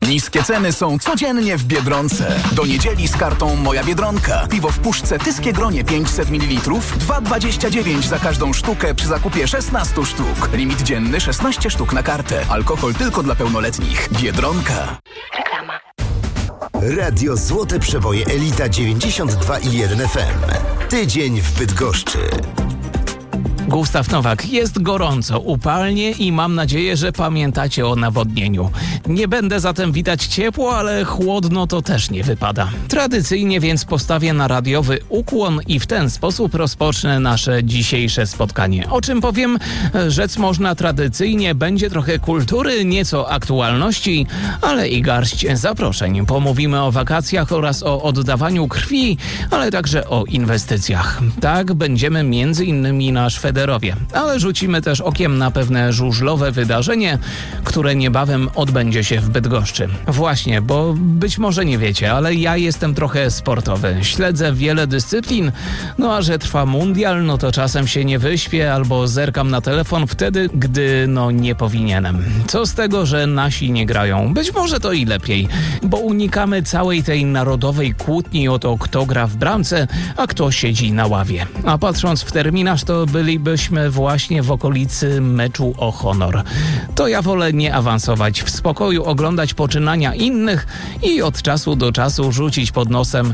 Niskie ceny są codziennie w Biedronce. Do niedzieli z kartą Moja Biedronka. Piwo w puszce Tyskie Gronie 500 ml 2,29 za każdą sztukę przy zakupie 16 sztuk. Limit dzienny 16 sztuk na kartę. Alkohol tylko dla pełnoletnich. Biedronka. Reklama. Radio Złote Przeboje Elita 92,1 FM. Tydzień w Bydgoszczy. Gustaw Nowak, jest gorąco, upalnie i mam nadzieję, że pamiętacie o nawodnieniu. Nie będę zatem witać ciepło, ale chłodno to też nie wypada. Tradycyjnie więc postawię na radiowy ukłon i w ten sposób rozpocznę nasze dzisiejsze spotkanie. O czym powiem? Rzec można tradycyjnie, będzie trochę kultury, nieco aktualności, ale i garść zaproszeń. Pomówimy o wakacjach oraz o oddawaniu krwi, ale także o inwestycjach. Tak, będziemy między innymi na Szwederowie, ale rzucimy też okiem na pewne żużlowe wydarzenie, które niebawem odbędzie się w Bydgoszczy. Właśnie, bo być może nie wiecie, ale ja jestem trochę sportowy. Śledzę wiele dyscyplin, no a że trwa mundial, no to czasem się nie wyśpię albo zerkam na telefon wtedy, gdy nie powinienem. Co z tego, że nasi nie grają? Być może to i lepiej, bo unikamy całej tej narodowej kłótni o to, kto gra w bramce, a kto siedzi na ławie. A patrząc w terminarz, to bylibyśmy właśnie w okolicy meczu o honor. To ja wolę nie awansować, w spokoju oglądać poczynania innych i od czasu do czasu rzucić pod nosem: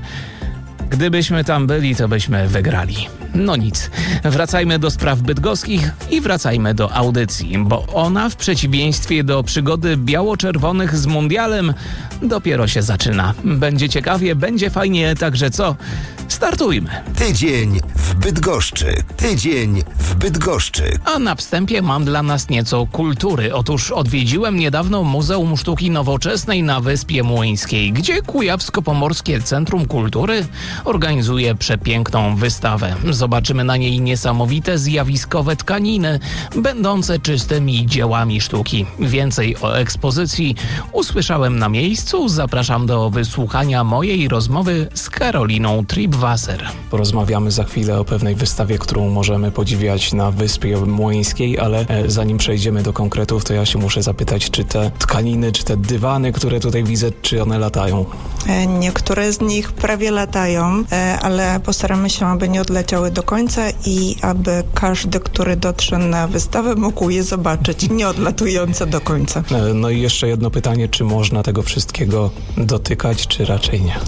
gdybyśmy tam byli, to byśmy wygrali. No nic, wracajmy do spraw bydgoskich i wracajmy do audycji, bo ona w przeciwieństwie do przygody biało-czerwonych z mundialem dopiero się zaczyna. Będzie ciekawie, będzie fajnie, także co? Startujmy! Tydzień w Bydgoszczy. Tydzień w Bydgoszczy. A na wstępie mam dla nas nieco kultury. Otóż odwiedziłem niedawno Muzeum Sztuki Nowoczesnej na Wyspie Młyńskiej, gdzie Kujawsko-Pomorskie Centrum Kultury organizuje przepiękną wystawę. Zobaczymy na niej niesamowite zjawiskowe tkaniny, będące czystymi dziełami sztuki. Więcej o ekspozycji usłyszałem na miejscu. Zapraszam do wysłuchania mojej rozmowy z Karoliną Tribwasser. Porozmawiamy za chwilę o pewnej wystawie, którą możemy podziwiać na Wyspie Młyńskiej, ale zanim przejdziemy do konkretów, to ja się muszę zapytać, czy te tkaniny, czy te dywany, które tutaj widzę, czy one latają? Niektóre z nich prawie latają, ale postaramy się, aby nie odleciały do końca i aby każdy, który dotrze na wystawę, mógł je zobaczyć, nie odlatujące do końca. No i jeszcze jedno pytanie, czy można tego wszystkiego dotykać, czy raczej nie?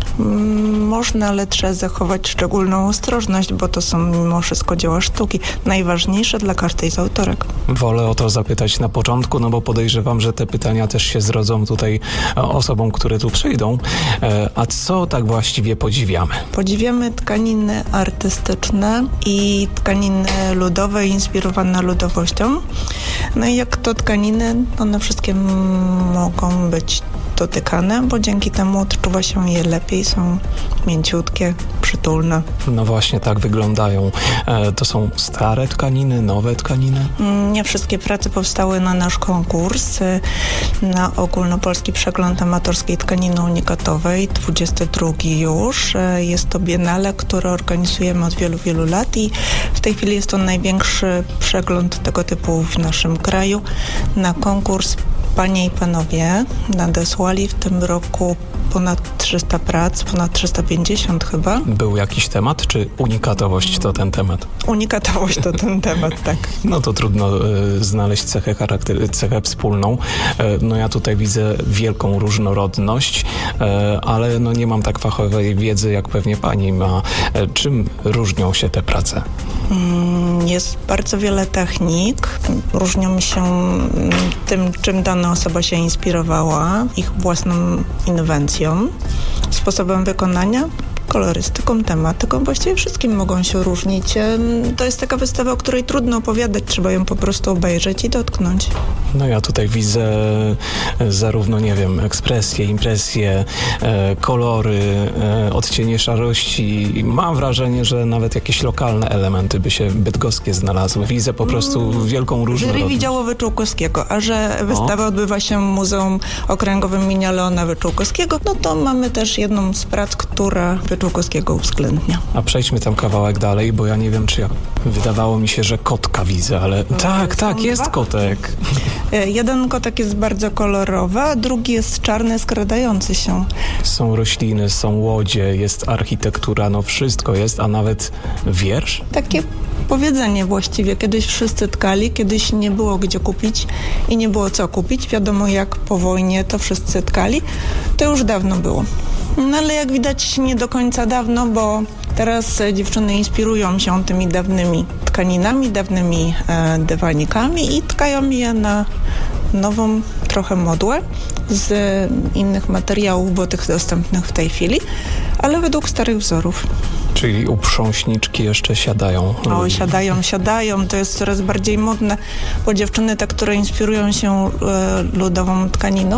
Można, ale trzeba zachować szczególną ostrożność, bo to są mimo wszystko dzieła sztuki, najważniejsze dla każdej z autorek. Wolę o to zapytać na początku, no bo podejrzewam, że te pytania też się zrodzą tutaj osobom, które tu przyjdą. A co tak właściwie podziwiamy? Podziwiamy tkaniny artystyczne i tkaniny ludowe, inspirowane ludowością. No i jak to tkaniny, one wszystkie mogą być dotykane, bo dzięki temu odczuwa się je lepiej, są mięciutkie, przytulne. No właśnie, tak wyglądają. To są stare tkaniny, nowe tkaniny? Nie wszystkie prace powstały na nasz konkurs, na Ogólnopolski Przegląd Amatorskiej Tkaniny Unikatowej, 22 już. Jest to biennale, które organizujemy od wielu, wielu lat i w tej chwili jest to największy przegląd tego typu w naszym kraju. Na konkurs panie i panowie nadesłali w tym roku ponad 300 prac, ponad 350 chyba. Był jakiś temat, czy unikatowość to ten temat? Unikatowość to ten temat, tak. No to trudno znaleźć cechę wspólną. No ja tutaj widzę wielką różnorodność, ale no nie mam tak fachowej wiedzy, jak pewnie pani ma. Czym różnią się te prace? Jest bardzo wiele technik. Różnią się tym, czym dana osoba się inspirowała, ich własną inwencją, sposobem wykonania, kolorystyką, tematyką, właściwie wszystkim mogą się różnić. To jest taka wystawa, o której trudno opowiadać, trzeba ją po prostu obejrzeć i dotknąć. No ja tutaj widzę zarówno, nie wiem, ekspresje, impresje, kolory, odcienie szarości. Mam wrażenie, że nawet jakieś lokalne elementy by się bydgoskie znalazły. Widzę po prostu wielką różnorodność. Jury widziało Wyczółkowskiego, a że wystawa odbywa się w Muzeum Okręgowym imienia Leona Wyczółkowskiego, no to mamy też jedną z prac, która Wyczółkowskiego uwzględnia. A przejdźmy tam kawałek dalej, bo ja nie wiem, czy ja... Wydawało mi się, że kotka widzę, ale tak, jest kotek. Jeden kotek jest bardzo kolorowy, a drugi jest czarny, skradający się. Są rośliny, są łodzie, jest architektura, no wszystko jest, a nawet wiersz? Takie powiedzenie właściwie. Kiedyś wszyscy tkali, kiedyś nie było gdzie kupić i nie było co kupić. Wiadomo, jak po wojnie to wszyscy tkali. To już dawno było. No ale jak widać nie do końca dawno, bo teraz dziewczyny inspirują się tymi dawnymi tkaninami, dawnymi dywanikami i tkają je na nową trochę modłę z innych materiałów, bo tych dostępnych w tej chwili, ale według starych wzorów. Czyli uprząśniczki jeszcze siadają. O, siadają. To jest coraz bardziej modne, bo dziewczyny te, które inspirują się ludową tkaniną,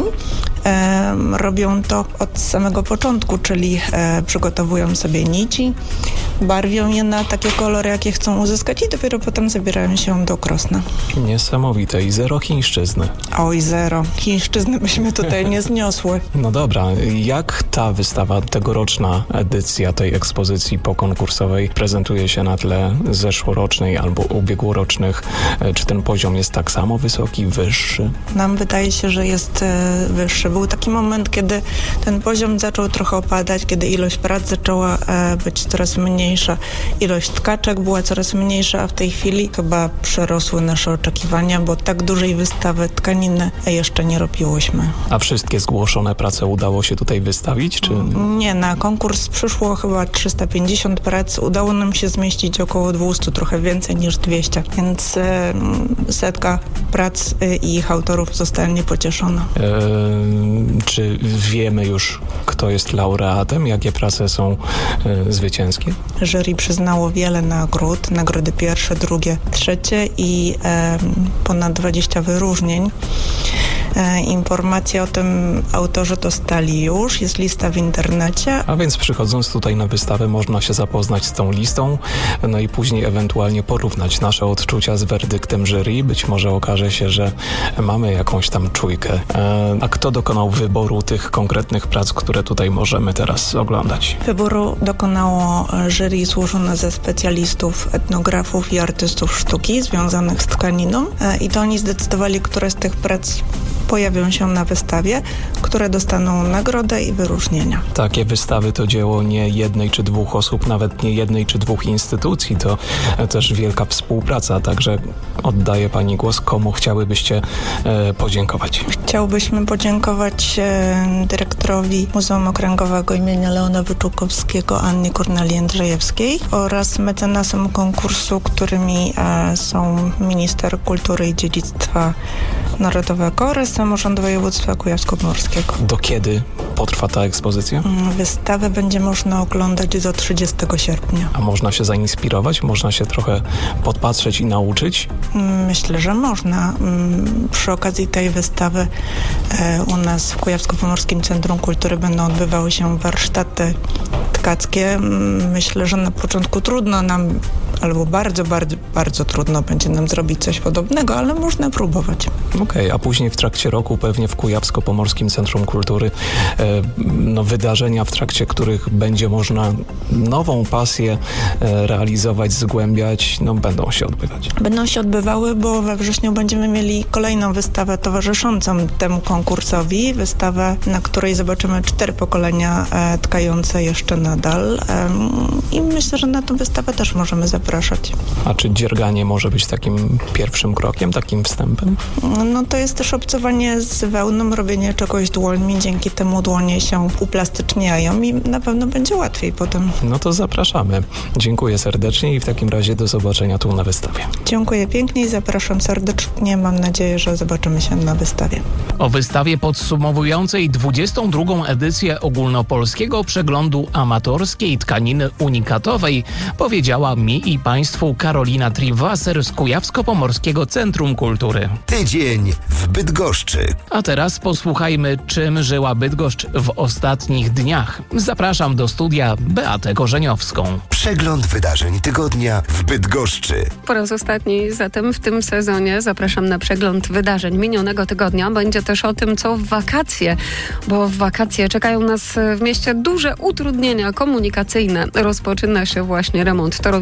robią to od samego początku, czyli przygotowują sobie nici, barwią je na takie kolory, jakie chcą uzyskać i dopiero potem zabierają się do krosna. Niesamowite i zero chińszczyzny. Oj, zero. Chińszczyzny byśmy tutaj nie zniosły. No dobra, jak ta wystawa, tegoroczna edycja tej ekspozycji pokonkursowej prezentuje się na tle zeszłorocznej albo ubiegłorocznych? Czy ten poziom jest tak samo wysoki, wyższy? Nam wydaje się, że jest wyższy. Był taki moment, kiedy ten poziom zaczął trochę opadać, kiedy ilość prac zaczęła być coraz mniejsza, ilość tkaczek była coraz mniejsza, a w tej chwili chyba przerosły nasze oczekiwania, bo tak dużej wystawy tkaniny jeszcze nie robiłyśmy. A wszystkie zgłoszone prace udało się tutaj wystawić? Czy... Nie, na konkurs przyszło chyba 350 prac. Udało nam się zmieścić około 200, trochę więcej niż 200, więc setka prac i ich autorów zostanie pocieszona. Czy wiemy już, kto jest laureatem? Jakie prace są zwycięskie? Jury przyznało wiele nagród. Nagrody pierwsze, drugie, trzecie i ponad 20 wyróżnień. Informacje o tym autorzy dostali już, jest lista w internecie. A więc przychodząc tutaj na wystawę można się zapoznać z tą listą, no i później ewentualnie porównać nasze odczucia z werdyktem jury. Być może okaże się, że mamy jakąś tam czujkę. A kto dokonał wyboru tych konkretnych prac, które tutaj możemy teraz oglądać? Wyboru dokonało jury złożone ze specjalistów, etnografów i artystów sztuki związanych z tkaniną i to oni zdecydowali, które z tych prac pojawią się na wystawie, które dostaną nagrodę i wyróżnienia. Takie wystawy to dzieło nie jednej czy dwóch osób, nawet nie jednej czy dwóch instytucji. To też wielka współpraca, także oddaję pani głos. Komu chciałybyście podziękować? Chciałbyśmy podziękować dyrektorowi Muzeum Okręgowego imienia Leona Wyczółkowskiego, Annie Korneli-Jędrzejewskiej oraz mecenasom konkursu, którymi są minister kultury i dziedzictwa narodowego oraz samorząd województwa kujawsko-pomorskiego. Do kiedy potrwa ta ekspozycja? Wystawę będzie można oglądać do 30 sierpnia. A można się zainspirować? Można się trochę podpatrzeć i nauczyć? Myślę, że można. Przy okazji tej wystawy u nas w Kujawsko-Pomorskim Centrum Kultury będą odbywały się warsztaty tkackie. Myślę, że na początku trudno nam, albo bardzo, bardzo, bardzo trudno będzie nam zrobić coś podobnego, ale można próbować. Okej, a później w trakcie roku pewnie w Kujawsko-Pomorskim Centrum Kultury wydarzenia, w trakcie których będzie można nową pasję realizować, zgłębiać, będą się odbywać. Będą się odbywały, bo we wrześniu będziemy mieli kolejną wystawę towarzyszącą temu konkursowi. Wystawę, na której zobaczymy 4 pokolenia tkające jeszcze nadal. I myślę, że na tę wystawę też możemy zapraszać. A czy dzierganie może być takim pierwszym krokiem, takim wstępem? No to jest też obcowanie z wełną, robienie czegoś dłońmi. Dzięki temu dłonie się uplastyczniają i na pewno będzie łatwiej potem. No to zapraszamy. Dziękuję serdecznie i w takim razie do zobaczenia tu na wystawie. Dziękuję pięknie i zapraszam serdecznie. Mam nadzieję, że zobaczymy się na wystawie. O wystawie podsumowującej 22. edycję ogólnopolskiego przeglądu amatorskiej tkaniny unikatowej powiedziała mi i Państwu Karolina Triwaser z Kujawsko-Pomorskiego Centrum Kultury. Tydzień w Bydgoszczy. A teraz posłuchajmy, czym żyła Bydgoszcz w ostatnich dniach. Zapraszam do studia Beatę Korzeniowską. Przegląd wydarzeń tygodnia w Bydgoszczy. Po raz ostatni zatem w tym sezonie zapraszam na przegląd wydarzeń minionego tygodnia. Będzie też o tym, co w wakacje, bo w wakacje czekają nas w mieście duże utrudnienia komunikacyjne. Rozpoczyna się właśnie remont torowiska narciarskiego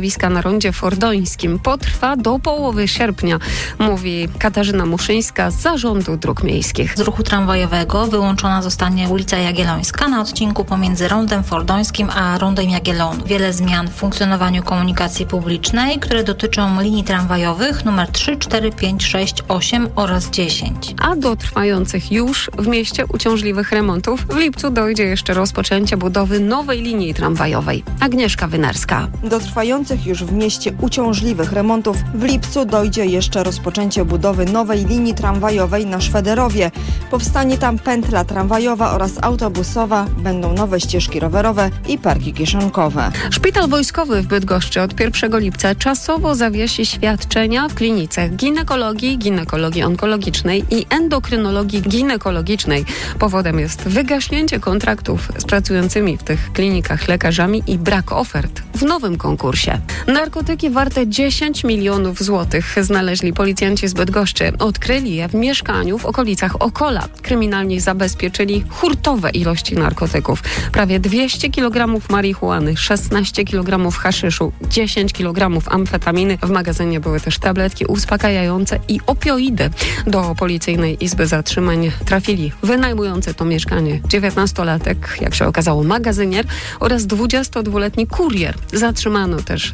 rondzie fordońskim potrwa do połowy sierpnia, mówi Katarzyna Muszyńska z Zarządu Dróg Miejskich. Z ruchu tramwajowego wyłączona zostanie ulica Jagiellońska na odcinku pomiędzy rondem fordońskim a rondem Jagiellonu. Wiele zmian w funkcjonowaniu komunikacji publicznej, które dotyczą linii tramwajowych numer 3, 4, 5, 6, 8 oraz 10. A do trwających już w mieście uciążliwych remontów w lipcu dojdzie jeszcze rozpoczęcie budowy nowej linii tramwajowej. Agnieszka Wynarska. Do trwających już w mieście uciążliwych remontów w lipcu dojdzie jeszcze rozpoczęcie budowy nowej linii tramwajowej na Szwederowie. Powstanie tam pętla tramwajowa oraz autobusowa, będą nowe ścieżki rowerowe i parki kieszonkowe. Szpital wojskowy w Bydgoszczy od 1 lipca czasowo zawiesi świadczenia w klinice ginekologii onkologicznej i endokrynologii ginekologicznej. Powodem jest wygaśnięcie kontraktów z pracującymi w tych klinikach lekarzami i brak ofert w nowym konkursie. Narkotyki warte 10 milionów złotych znaleźli policjanci z Bydgoszczy. Odkryli je w mieszkaniu w okolicach Okola. Kryminalni zabezpieczyli hurtowe ilości narkotyków. Prawie 200 kg marihuany, 16 kg haszyszu, 10 kg amfetaminy. W magazynie były też tabletki uspokajające i opioidy. Do Policyjnej Izby Zatrzymań trafili wynajmujący to mieszkanie 19-latek, jak się okazało magazynier oraz 22-letni kurier. Zatrzymano też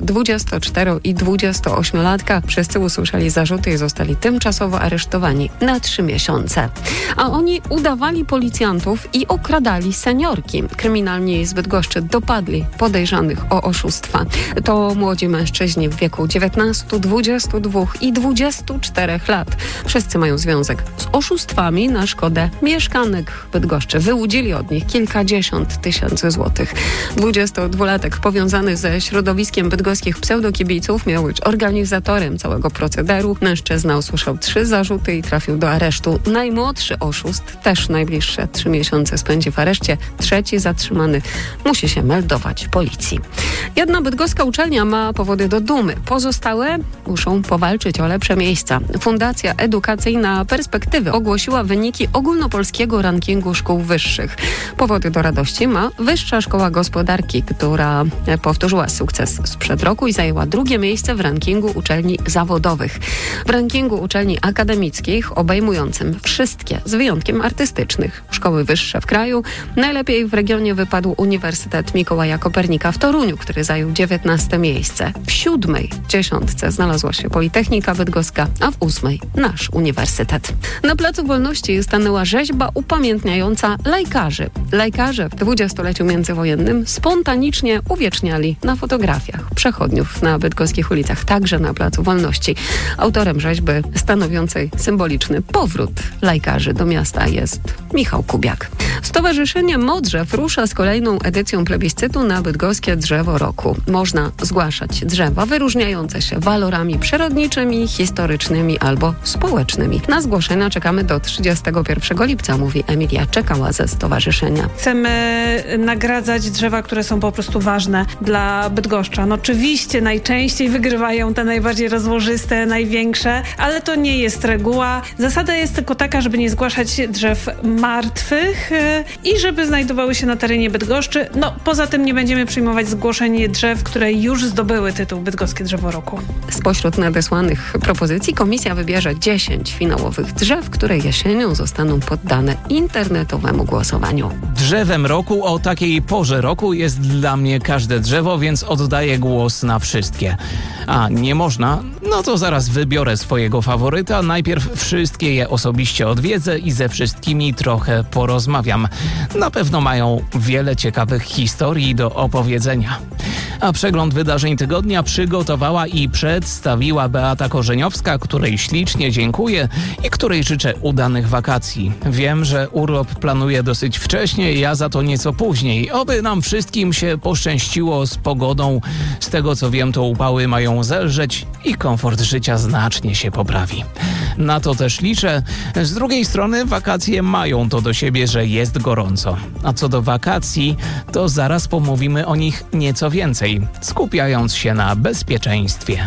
24 i 28-latka. Wszyscy usłyszeli zarzuty i zostali tymczasowo aresztowani na 3 miesiące. A oni udawali policjantów i okradali seniorki. Kryminalni z Bydgoszczy dopadli podejrzanych o oszustwa. To młodzi mężczyźni w wieku 19, 22 i 24 lat. Wszyscy mają związek z oszustwami na szkodę mieszkanek w Bydgoszczy. Wyłudzili od nich kilkadziesiąt tysięcy złotych. 22-latek powiązany ze środowiskiem bydgoskich pseudokibiców miał być organizatorem całego procederu. Mężczyzna usłyszał 3 zarzuty i trafił do aresztu. Najmłodszy oszust też najbliższe 3 miesiące spędzi w areszcie. Trzeci zatrzymany musi się meldować policji. Jedna bydgoska uczelnia ma powody do dumy. Pozostałe muszą powalczyć o lepsze miejsca. Fundacja Edukacyjna Perspektywy ogłosiła wyniki ogólnopolskiego rankingu szkół wyższych. Powody do radości ma Wyższa Szkoła Gospodarki, która powtórzyła sukces sprzed roku i zajęła 2. miejsce w rankingu uczelni zawodowych. W rankingu uczelni akademickich obejmującym wszystkie, z wyjątkiem artystycznych, szkoły wyższe w kraju, najlepiej w regionie wypadł Uniwersytet Mikołaja Kopernika w Toruniu, który zajął 19. miejsce. W 7. dziesiątce znalazła się Politechnika Bydgoska, a w 8. nasz uniwersytet. Na Placu Wolności stanęła rzeźba upamiętniająca lajkarzy. Lajkarze w 20-leciu międzywojennym spontanicznie uwieczniali na fotografiach przechodniów na bydgoskich ulicach, także na Placu Wolności. Autorem rzeźby stanowiącej symboliczny powrót lajkarzy do miasta jest Michał Kubiak. Stowarzyszenie Modrzew rusza z kolejną edycją plebiscytu na bydgoskie drzewo roku. Można zgłaszać drzewa wyróżniające się walorami przyrodniczymi, historycznymi albo społecznymi. Na zgłoszenia czekamy do 31 lipca, mówi Emilia Czekała ze stowarzyszenia. Chcemy nagradzać drzewa, które są po prostu ważne dla Bydgoszczan. Oczywiście najczęściej wygrywają te najbardziej rozłożyste, największe, ale to nie jest reguła. Zasada jest tylko taka, żeby nie zgłaszać drzew martwych i żeby znajdowały się na terenie Bydgoszczy. No, poza tym nie będziemy przyjmować zgłoszeń drzew, które już zdobyły tytuł Bydgoskie Drzewo Roku. Spośród nadesłanych propozycji komisja wybierze 10 finałowych drzew, które jesienią zostaną poddane internetowemu głosowaniu. Drzewem roku o takiej porze roku jest dla mnie każde drzewo, więc oddaję głos na wszystkie. A nie można? No to zaraz wybiorę swojego faworyta. Najpierw wszystkie je osobiście odwiedzę i ze wszystkimi trochę porozmawiam. Na pewno mają wiele ciekawych historii do opowiedzenia. A przegląd wydarzeń tygodnia przygotowała i przedstawiła Beata Korzeniowska, której ślicznie dziękuję i której życzę udanych wakacji. Wiem, że urlop planuję dosyć wcześnie, ja za to nieco później. Oby nam wszystkim się poszczęściło z pogodą. Z tego co wiem, to upały mają zelżeć i komfort życia znacznie się poprawi. Na to też liczę. Z drugiej strony wakacje mają to do siebie, że jest gorąco. A co do wakacji, to zaraz pomówimy o nich nieco więcej, skupiając się na bezpieczeństwie.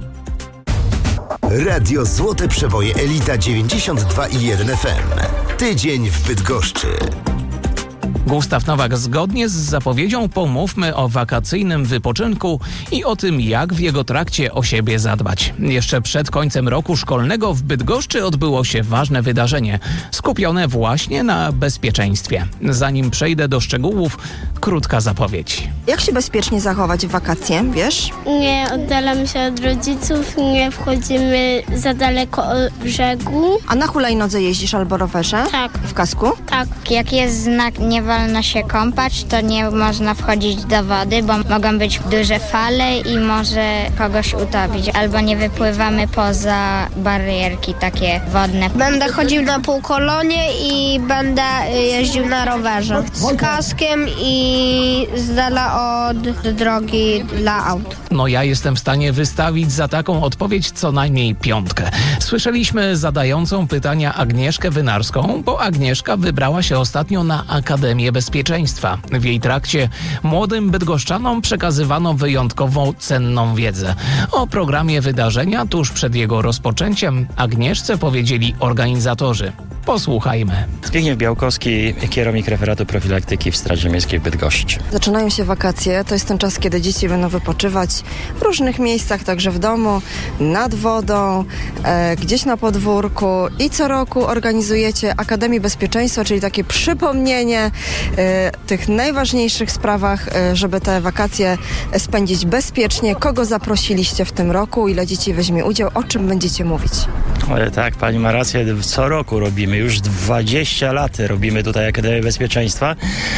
Radio Złote Przeboje Elita 92,1 FM. Tydzień w Bydgoszczy. Gustaw Nowak, zgodnie z zapowiedzią pomówmy o wakacyjnym wypoczynku i o tym, jak w jego trakcie o siebie zadbać. Jeszcze przed końcem roku szkolnego w Bydgoszczy odbyło się ważne wydarzenie, skupione właśnie na bezpieczeństwie. Zanim przejdę do szczegółów, krótka zapowiedź. Jak się bezpiecznie zachować w wakacje, wiesz? Nie oddalamy się od rodziców, nie wchodzimy za daleko od brzegu. A na hulajnodze jeździsz albo rowerze? Tak. W kasku? Tak. Jak jest znak nie wolno się kąpać, to nie można wchodzić do wody, bo mogą być duże fale i może kogoś utopić. Albo nie wypływamy poza barierki takie wodne. Będę chodził na półkolonie i będę jeździł na rowerze. Z kaskiem i z dala od drogi dla aut. No ja jestem w stanie wystawić za taką odpowiedź co najmniej 5. Słyszeliśmy zadającą pytania Agnieszkę Wynarską, bo Agnieszka wybrała się ostatnio na Akademię Bezpieczeństwa. W jej trakcie młodym bydgoszczanom przekazywano wyjątkowo cenną wiedzę. O programie wydarzenia tuż przed jego rozpoczęciem Agnieszce powiedzieli organizatorzy. Posłuchajmy. Zbigniew Białkowski, kierownik referatu profilaktyki w Straży Miejskiej w Bydgoszczy. Zaczynają się wakacje, to jest ten czas, kiedy dzieci będą wypoczywać w różnych miejscach, także w domu, nad wodą, gdzieś na podwórku i co roku organizujecie Akademię Bezpieczeństwa, czyli takie przypomnienie tych najważniejszych sprawach, żeby te wakacje spędzić bezpiecznie. Kogo zaprosiliście w tym roku? Ile dzieci weźmie udział? O czym będziecie mówić? Tak, pani ma rację, co roku robimy, już 20 lat robimy tutaj Akademię Bezpieczeństwa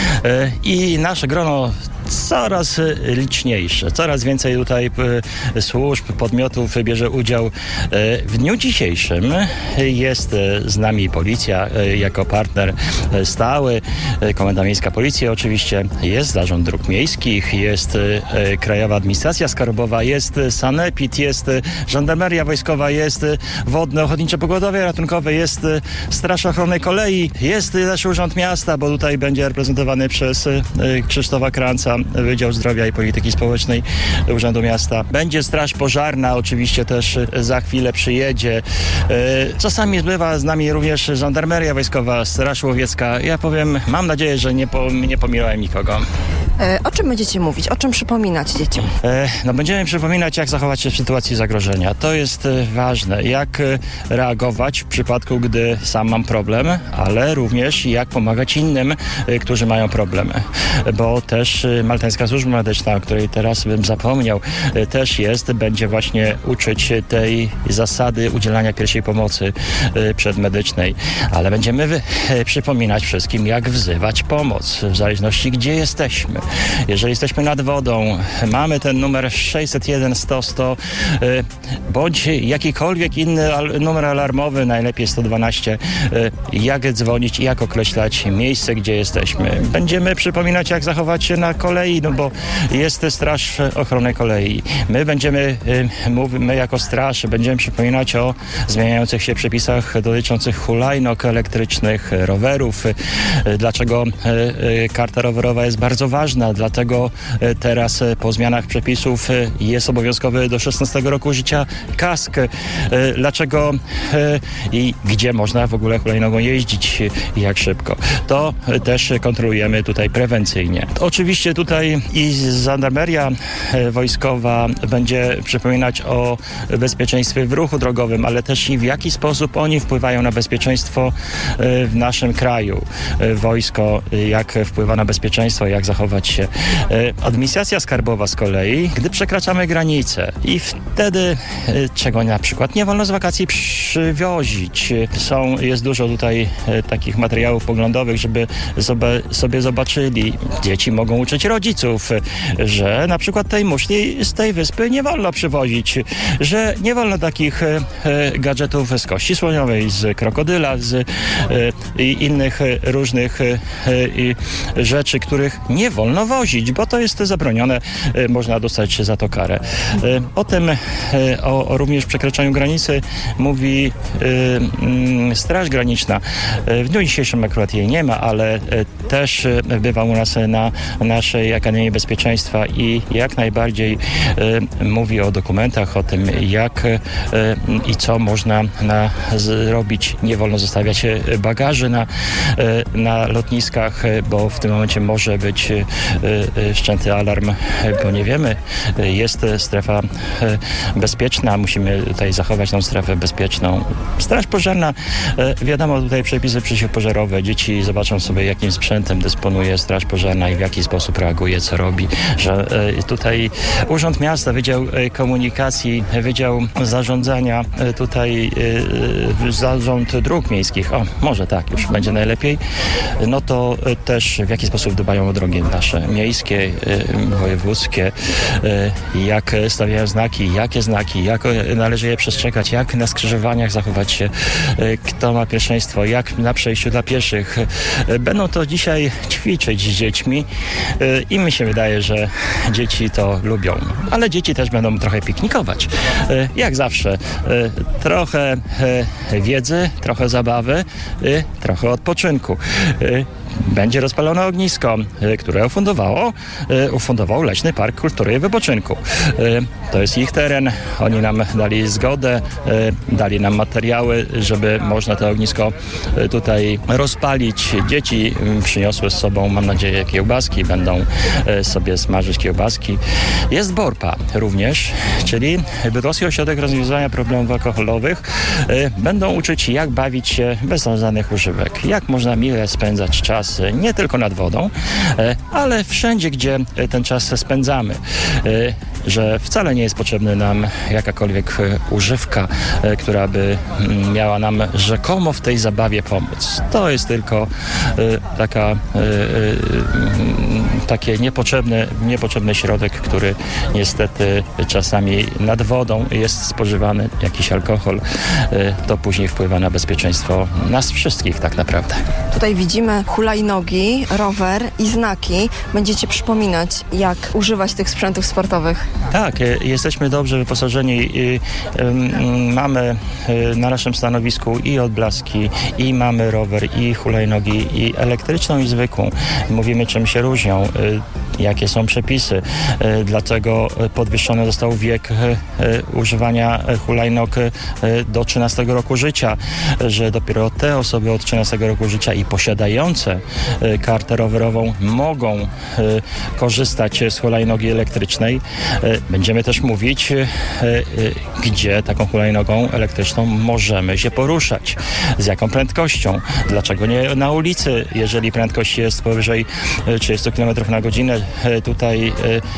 i nasze grono coraz liczniejsze, coraz więcej tutaj służb, podmiotów bierze udział. W dniu dzisiejszym jest z nami policja jako partner stały, Komenda Miejska Policji oczywiście, jest Zarząd Dróg Miejskich, jest Krajowa Administracja Skarbowa, jest Sanepid, jest Żandarmeria Wojskowa, jest Wodne Ochotnicze Pogotowie Ratunkowe, jest Straż Ochrony Kolei, jest też Urząd Miasta, bo tutaj będzie reprezentowany przez Krzysztofa Kranca, Wydział Zdrowia i Polityki Społecznej Urzędu Miasta. Będzie Straż Pożarna, oczywiście też za chwilę przyjedzie. Czasami bywa z nami również Żandarmeria Wojskowa, Straż Łowiecka. Ja powiem, mam nadzieję, że nie pomijałem nikogo. O czym będziecie mówić? O czym przypominać dzieciom? Będziemy przypominać, jak zachować się w sytuacji zagrożenia. To jest ważne. Jak reagować w przypadku, gdy sam mam problem, ale również jak pomagać innym, którzy mają problemy. Bo też Maltańska Służba Medyczna, o której teraz bym zapomniał, też będzie właśnie uczyć tej zasady udzielania pierwszej pomocy przedmedycznej. Ale będziemy przypominać wszystkim, jak wzywać pomoc, w zależności gdzie jesteśmy. Jeżeli jesteśmy nad wodą, mamy ten numer 601 100 100 bądź jakikolwiek inny numer alarmowy, najlepiej 112, jak dzwonić i jak określać miejsce, gdzie jesteśmy. Będziemy przypominać, jak zachować się na kolei, bo jest Straż Ochrony Kolei. My jako straż będziemy przypominać o zmieniających się przepisach dotyczących hulajnóg elektrycznych, rowerów. Dlaczego karta rowerowa jest bardzo ważna? Dlatego teraz po zmianach przepisów jest obowiązkowy do 16 roku życia kask. Dlaczego i gdzie można w ogóle hulajnogą jeździć i jak szybko? To też kontrolujemy tutaj prewencyjnie. Oczywiście tutaj i Żandarmeria Wojskowa będzie przypominać o bezpieczeństwie w ruchu drogowym, ale też i w jaki sposób oni wpływają na bezpieczeństwo w naszym kraju. Wojsko, jak wpływa na bezpieczeństwo, jak zachować się. Administracja skarbowa z kolei, gdy przekraczamy granicę i wtedy, czego na przykład nie wolno z wakacji przywozić. Jest dużo tutaj takich materiałów poglądowych, żeby sobie zobaczyli. Dzieci mogą uczyć rodziców, że na przykład tej muszli z tej wyspy nie wolno przywozić, że nie wolno takich gadżetów z kości słoniowej, z krokodyla, z innych różnych rzeczy, których nie wolno wolno wozić, bo to jest zabronione, można dostać za to karę. O tym, o również przekraczaniu granicy mówi Straż Graniczna. W dniu dzisiejszym akurat jej nie ma, ale też bywa u nas na naszej Akademii Bezpieczeństwa i jak najbardziej mówi o dokumentach, o tym jak i co można zrobić. Nie wolno zostawiać bagaży na lotniskach, bo w tym momencie może być wszczęty alarm, bo nie wiemy. Jest strefa bezpieczna, musimy tutaj zachować tą strefę bezpieczną. Straż Pożarna, wiadomo, tutaj przepisy przeciwpożarowe. Dzieci zobaczą sobie, jakim sprzętem dysponuje Straż Pożarna i w jaki sposób reaguje, co robi. Że tutaj Urząd Miasta, Wydział Komunikacji, Wydział Zarządzania, tutaj Zarząd Dróg Miejskich, może tak, już będzie najlepiej, no to też w jaki sposób dbają o drogi nasze miejskie, wojewódzkie, jak stawiają znaki, jak należy je przestrzegać, jak na skrzyżowaniach zachować się, kto ma pierwszeństwo, jak na przejściu dla pieszych. Będą to dzisiaj ćwiczyć z dziećmi i mi się wydaje, że dzieci to lubią. Ale dzieci też będą trochę piknikować. Jak zawsze. Trochę wiedzy, trochę zabawy, trochę odpoczynku. Będzie rozpalone ognisko, które ufundował Leśny Park Kultury i Wypoczynku. To jest ich teren, oni nam dali zgodę, dali nam materiały, żeby można to ognisko tutaj rozpalić. Dzieci przyniosły z sobą, mam nadzieję, kiełbaski, będą sobie smażyć kiełbaski. Jest BORPA również, czyli Bydgoski Ośrodek Rozwiązywania Problemów Alkoholowych. Będą uczyć, jak bawić się bez żadnych używek, jak można mile spędzać czas, nie tylko nad wodą, ale wszędzie, gdzie ten czas spędzamy. Że wcale nie jest potrzebna nam jakakolwiek używka, która by miała nam rzekomo w tej zabawie pomóc. To jest tylko taki niepotrzebny środek, który niestety czasami nad wodą jest spożywany, jakiś alkohol. To później wpływa na bezpieczeństwo nas wszystkich tak naprawdę. Tutaj widzimy hulajnogi, rower i znaki. Będziecie przypominać, jak używać tych sprzętów sportowych. Tak, jesteśmy dobrze wyposażeni. Mamy na naszym stanowisku i odblaski, i mamy rower, i hulajnogi, i elektryczną, i zwykłą. Mówimy, czym się różnią, jakie są przepisy, dlaczego podwyższony został wiek używania hulajnóg do 13 roku życia, że dopiero te osoby od 13 roku życia i posiadające kartę rowerową mogą korzystać z hulajnogi elektrycznej. Będziemy też mówić, gdzie taką hulajnogą elektryczną możemy się poruszać, z jaką prędkością, dlaczego nie na ulicy, jeżeli prędkość jest powyżej 30 km na godzinę, tutaj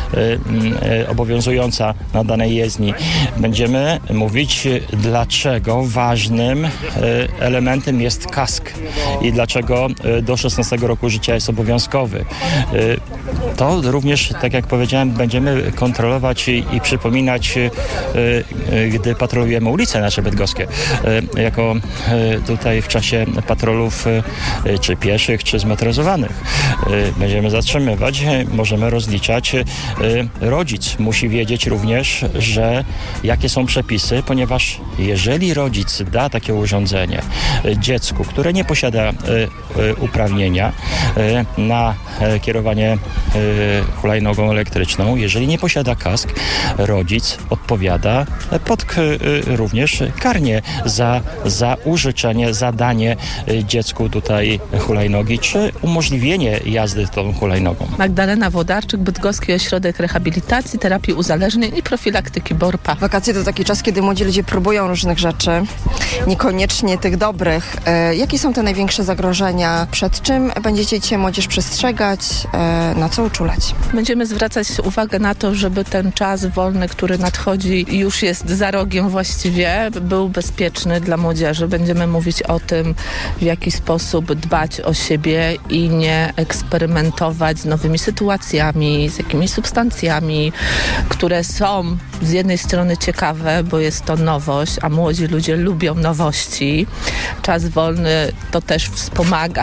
obowiązująca na danej jezdni. Będziemy mówić, dlaczego ważnym elementem jest kask i dlaczego do 16 roku życia jest obowiązkowy. To również, tak jak powiedziałem, będziemy kontrolować i przypominać, gdy patrolujemy ulice nasze bydgoskie. Jako tutaj w czasie patrolów czy pieszych, czy zmotoryzowanych. Będziemy zatrzymywać, możemy rozliczać. Rodzic musi wiedzieć również, że jakie są przepisy, ponieważ jeżeli rodzic da takie urządzenie dziecku, które nie posiada uprawnienia na kierowanie hulajnogą elektryczną, jeżeli nie posiada kask, rodzic odpowiada również karnie za użyczenie, za danie dziecku tutaj hulajnogi, czy umożliwienie jazdy tą hulajnogą. Magdalena Wodarczyk, Bydgoski Ośrodek Rehabilitacji, Terapii Uzależnień i Profilaktyki BORPA. Wakacje to taki czas, kiedy młodzi ludzie próbują różnych rzeczy, niekoniecznie tych dobrych. Jakie są te największe zagrożenia? Przed czym będziecie dzisiaj młodzież przestrzegać? Na co uczulać? Będziemy zwracać uwagę na to, żeby ten czas wolny, który nadchodzi, już jest za rogiem właściwie, był bezpieczny dla młodzieży. Będziemy mówić o tym, w jaki sposób dbać o siebie i nie eksperymentować z nowymi sytuacjami, z jakimiś substancjami, które są z jednej strony ciekawe, bo jest to nowość, a młodzi ludzie lubią nowości. Czas wolny to też wspomaga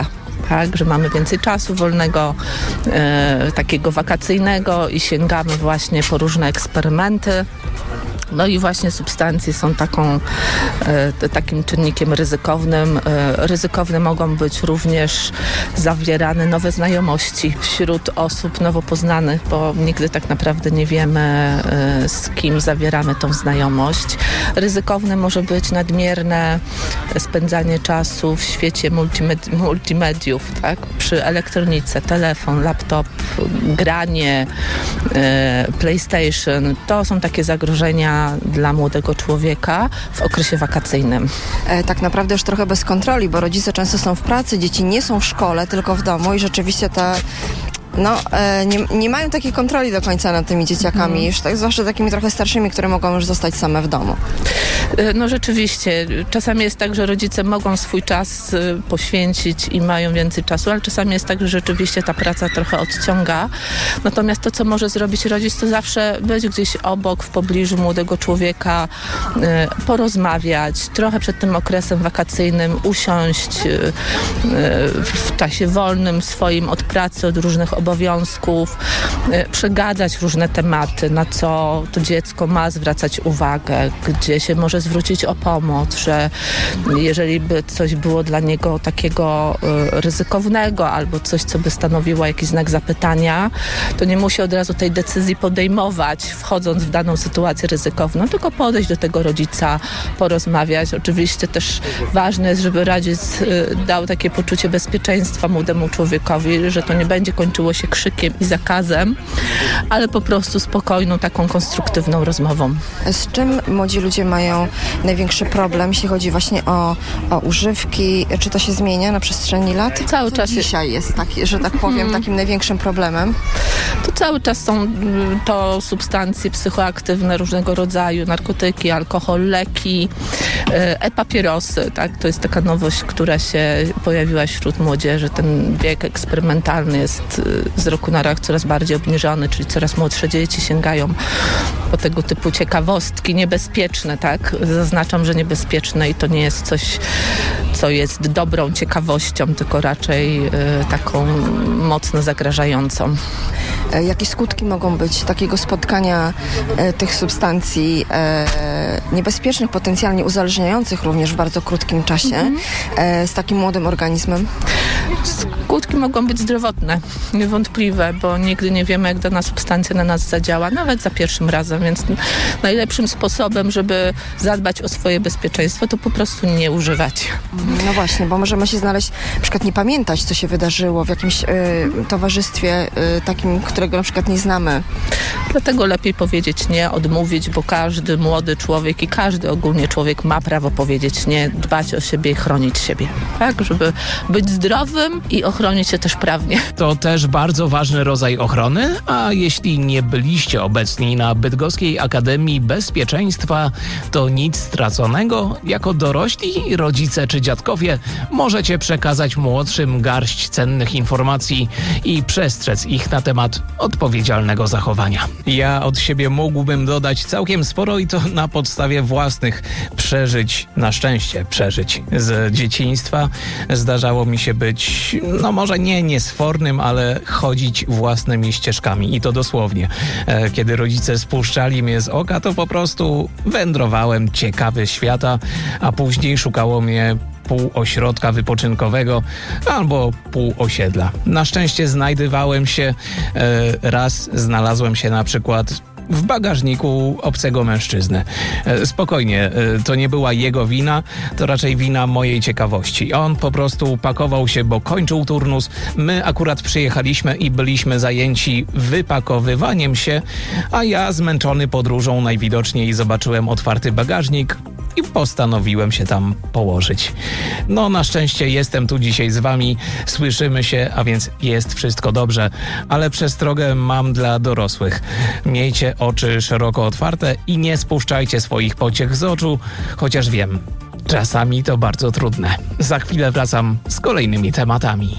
tak, że mamy więcej czasu wolnego, takiego wakacyjnego i sięgamy właśnie po różne eksperymenty. No i właśnie substancje są takim czynnikiem ryzykownym. Ryzykowne mogą być również zawierane nowe znajomości wśród osób nowo poznanych, bo nigdy tak naprawdę nie wiemy, z kim zawieramy tą znajomość. Ryzykowne może być nadmierne spędzanie czasu w świecie multimediów, tak? Przy elektronice, telefon, laptop, granie, PlayStation. To są takie zagrożenia dla młodego człowieka w okresie wakacyjnym. Tak naprawdę już trochę bez kontroli, bo rodzice często są w pracy, dzieci nie są w szkole, tylko w domu i rzeczywiście nie mają takiej kontroli do końca nad tymi dzieciakami, już zwłaszcza takimi trochę starszymi, które mogą już zostać same w domu. No rzeczywiście, czasami jest tak, że rodzice mogą swój czas poświęcić i mają więcej czasu, ale czasami jest tak, że rzeczywiście ta praca trochę odciąga. Natomiast to, co może zrobić rodzic, to zawsze być gdzieś obok, w pobliżu młodego człowieka, porozmawiać, trochę przed tym okresem wakacyjnym usiąść w czasie wolnym swoim od pracy, od różnych obowiązków, przegadać różne tematy, na co to dziecko ma zwracać uwagę, gdzie się może zwrócić o pomoc, że jeżeli by coś było dla niego takiego ryzykownego albo coś, co by stanowiło jakiś znak zapytania, to nie musi od razu tej decyzji podejmować, wchodząc w daną sytuację ryzykowną, tylko podejść do tego rodzica, porozmawiać. Oczywiście też ważne jest, żeby rodzic dał takie poczucie bezpieczeństwa młodemu człowiekowi, że to nie będzie kończyło się krzykiem i zakazem, ale po prostu spokojną, taką konstruktywną rozmową. Z czym młodzi ludzie mają największy problem, jeśli chodzi właśnie o używki? Czy to się zmienia na przestrzeni lat? Cały czas dzisiaj jest taki, że tak powiem, takim największym problemem? To cały czas są to substancje psychoaktywne różnego rodzaju, narkotyki, alkohol, leki, e-papierosy, tak? To jest taka nowość, która się pojawiła wśród młodzieży. Ten wiek eksperymentalny jest z roku na rok coraz bardziej obniżony, czyli coraz młodsze dzieci sięgają po tego typu ciekawostki niebezpieczne, tak? Zaznaczam, że niebezpieczne i to nie jest coś, co jest dobrą ciekawością, tylko raczej taką mocno zagrażającą. Jakie skutki mogą być takiego spotkania tych substancji niebezpiecznych, potencjalnie uzależniających również w bardzo krótkim czasie z takim młodym organizmem? Skutki mogą być zdrowotne, niewątpliwe, bo nigdy nie wiemy, jak dana substancja na nas zadziała, nawet za pierwszym razem, więc najlepszym sposobem, żeby zadbać o swoje bezpieczeństwo, to po prostu nie używać. No właśnie, bo możemy się znaleźć, na przykład nie pamiętać, co się wydarzyło w jakimś towarzystwie takim, którego na przykład nie znamy. Dlatego lepiej powiedzieć nie, odmówić, bo każdy młody człowiek i każdy ogólnie człowiek ma prawo powiedzieć nie, dbać o siebie i chronić siebie, tak, żeby być zdrowym i ochronić się też prawnie. To też bardzo ważny rodzaj ochrony, a jeśli nie byliście obecni na Bydgoskiej Akademii Bezpieczeństwa, to nic straconego. Jako dorośli, rodzice czy dziadkowie możecie przekazać młodszym garść cennych informacji i przestrzec ich na temat odpowiedzialnego zachowania. Ja od siebie mógłbym dodać całkiem sporo i to na podstawie własnych przeżyć, na szczęście przeżyć z dzieciństwa. Zdarzało mi się być, no może nie niesfornym, ale chodzić własnymi ścieżkami i to dosłownie. Kiedy rodzice spuszczali mnie z oka, to po prostu wędrowałem ciekawy świata, a później szukało mnie pół ośrodka wypoczynkowego albo pół osiedla. Na szczęście znajdywałem się, raz znalazłem się na przykład w bagażniku obcego mężczyzny. Spokojnie, to nie była jego wina, to raczej wina mojej ciekawości. On po prostu pakował się, bo kończył turnus. My akurat przyjechaliśmy i byliśmy zajęci wypakowywaniem się, a ja zmęczony podróżą najwidoczniej zobaczyłem otwarty bagażnik i postanowiłem się tam położyć. No na szczęście jestem tu dzisiaj z wami, słyszymy się, a więc jest wszystko dobrze, ale przestrogę mam dla dorosłych. Miejcie oczy szeroko otwarte i nie spuszczajcie swoich pociech z oczu, chociaż wiem, czasami to bardzo trudne. Za chwilę wracam z kolejnymi tematami.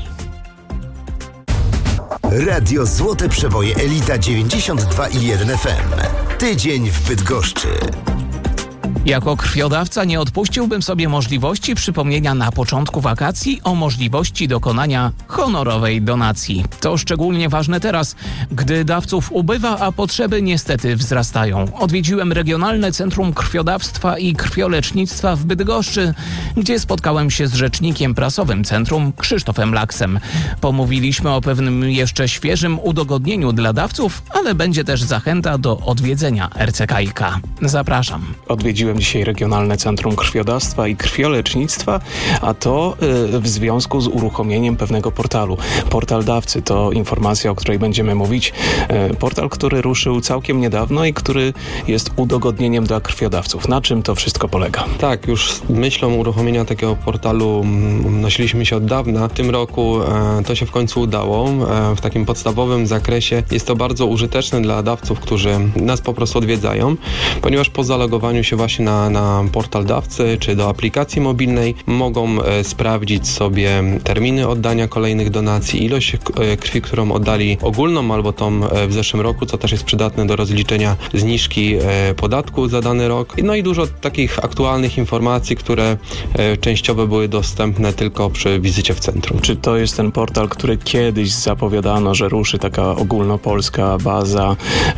Radio Złote Przeboje Elita 92,1 FM. Tydzień w Bydgoszczy. Jako krwiodawca nie odpuściłbym sobie możliwości przypomnienia na początku wakacji o możliwości dokonania honorowej donacji. To szczególnie ważne teraz, gdy dawców ubywa, a potrzeby niestety wzrastają. Odwiedziłem Regionalne Centrum Krwiodawstwa i Krwiolecznictwa w Bydgoszczy, gdzie spotkałem się z rzecznikiem prasowym centrum Krzysztofem Laksem. Pomówiliśmy o pewnym jeszcze świeżym udogodnieniu dla dawców, ale będzie też zachęta do odwiedzenia RCKiK. Zapraszam. Odwiedziłem dzisiaj Regionalne Centrum Krwiodawstwa i Krwiolecznictwa, a to w związku z uruchomieniem pewnego portalu. Portal dawcy to informacja, o której będziemy mówić. Portal, który ruszył całkiem niedawno i który jest udogodnieniem dla krwiodawców. Na czym to wszystko polega? Tak, już z myślą uruchomienia takiego portalu nosiliśmy się od dawna. W tym roku to się w końcu udało. W takim podstawowym zakresie jest to bardzo użyteczne dla dawców, którzy nas po prostu odwiedzają, ponieważ po zalogowaniu się właśnie na portal dawcy czy do aplikacji mobilnej mogą sprawdzić sobie terminy oddania kolejnych donacji, ilość krwi, którą oddali ogólną albo tą w zeszłym roku, co też jest przydatne do rozliczenia zniżki podatku za dany rok. No i dużo takich aktualnych informacji, które częściowo były dostępne tylko przy wizycie w centrum. Czy to jest ten portal, który kiedyś zapowiadano, że ruszy taka ogólnopolska baza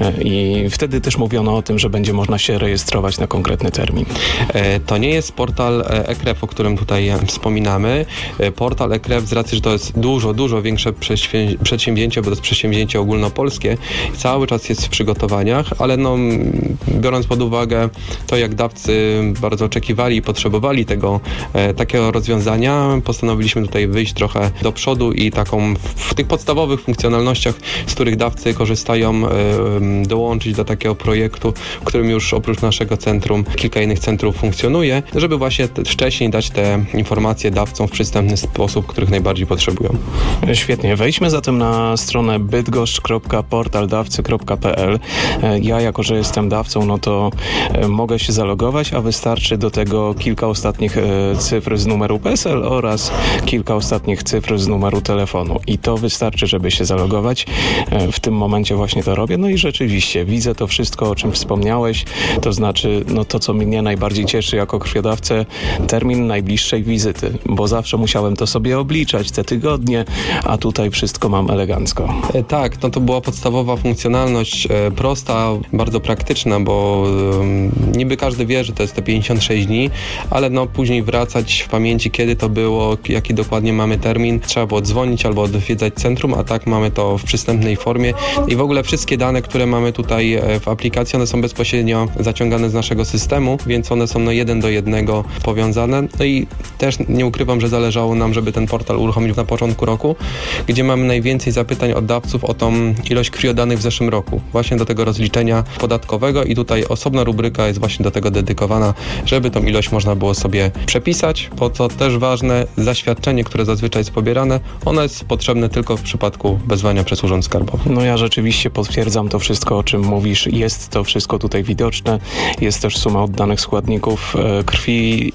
i wtedy też mówiono o tym, że będzie można się rejestrować na konkretny termin? To nie jest portal eKrew, o którym tutaj wspominamy. Portal eKrew z racji, że to jest dużo większe przedsięwzięcie, bo to jest przedsięwzięcie ogólnopolskie, cały czas jest w przygotowaniach, ale biorąc pod uwagę to, jak dawcy bardzo oczekiwali i potrzebowali takiego rozwiązania, postanowiliśmy tutaj wyjść trochę do przodu i w tych podstawowych funkcjonalnościach, z których dawcy korzystają, dołączyć do takiego projektu, w którym już oprócz naszego centrum kilka innych centrów funkcjonuje, żeby właśnie wcześniej dać te informacje dawcom w przystępny sposób, których najbardziej potrzebują. Świetnie. Wejdźmy zatem na stronę bydgoszcz.portaldawcy.pl. Ja, jako że jestem dawcą, no to mogę się zalogować, a wystarczy do tego kilka ostatnich cyfr z numeru PESEL oraz kilka ostatnich cyfr z numeru telefonu. I to wystarczy, żeby się zalogować. W tym momencie właśnie to robię. No i rzeczywiście widzę to wszystko, o czym wspomniałeś. To znaczy, to co mnie najbardziej cieszy jako krwiodawcę, termin najbliższej wizyty, bo zawsze musiałem to sobie obliczać te tygodnie, a tutaj wszystko mam elegancko. Tak, to była podstawowa funkcjonalność, prosta, bardzo praktyczna, bo niby każdy wie, że to jest te 56 dni, ale później wracać w pamięci, kiedy to było, jaki dokładnie mamy termin. Trzeba było dzwonić albo odwiedzać centrum, a tak mamy to w przystępnej formie i w ogóle wszystkie dane, które mamy tutaj w aplikacji, one są bezpośrednio zaciągane z naszego systemu, więc one są 1 do 1 powiązane. No i też nie ukrywam, że zależało nam, żeby ten portal uruchomić na początku roku, gdzie mamy najwięcej zapytań od dawców o tą ilość krwi oddanych w zeszłym roku, właśnie do tego rozliczenia podatkowego i tutaj osobna rubryka jest właśnie do tego dedykowana, żeby tą ilość można było sobie przepisać. Po co też ważne, zaświadczenie, które zazwyczaj jest pobierane, ono jest potrzebne tylko w przypadku wezwania przez Urząd Skarbowy. No ja rzeczywiście potwierdzam to wszystko, o czym mówisz. Jest to wszystko tutaj widoczne. Jest też suma oddanych składników krwi.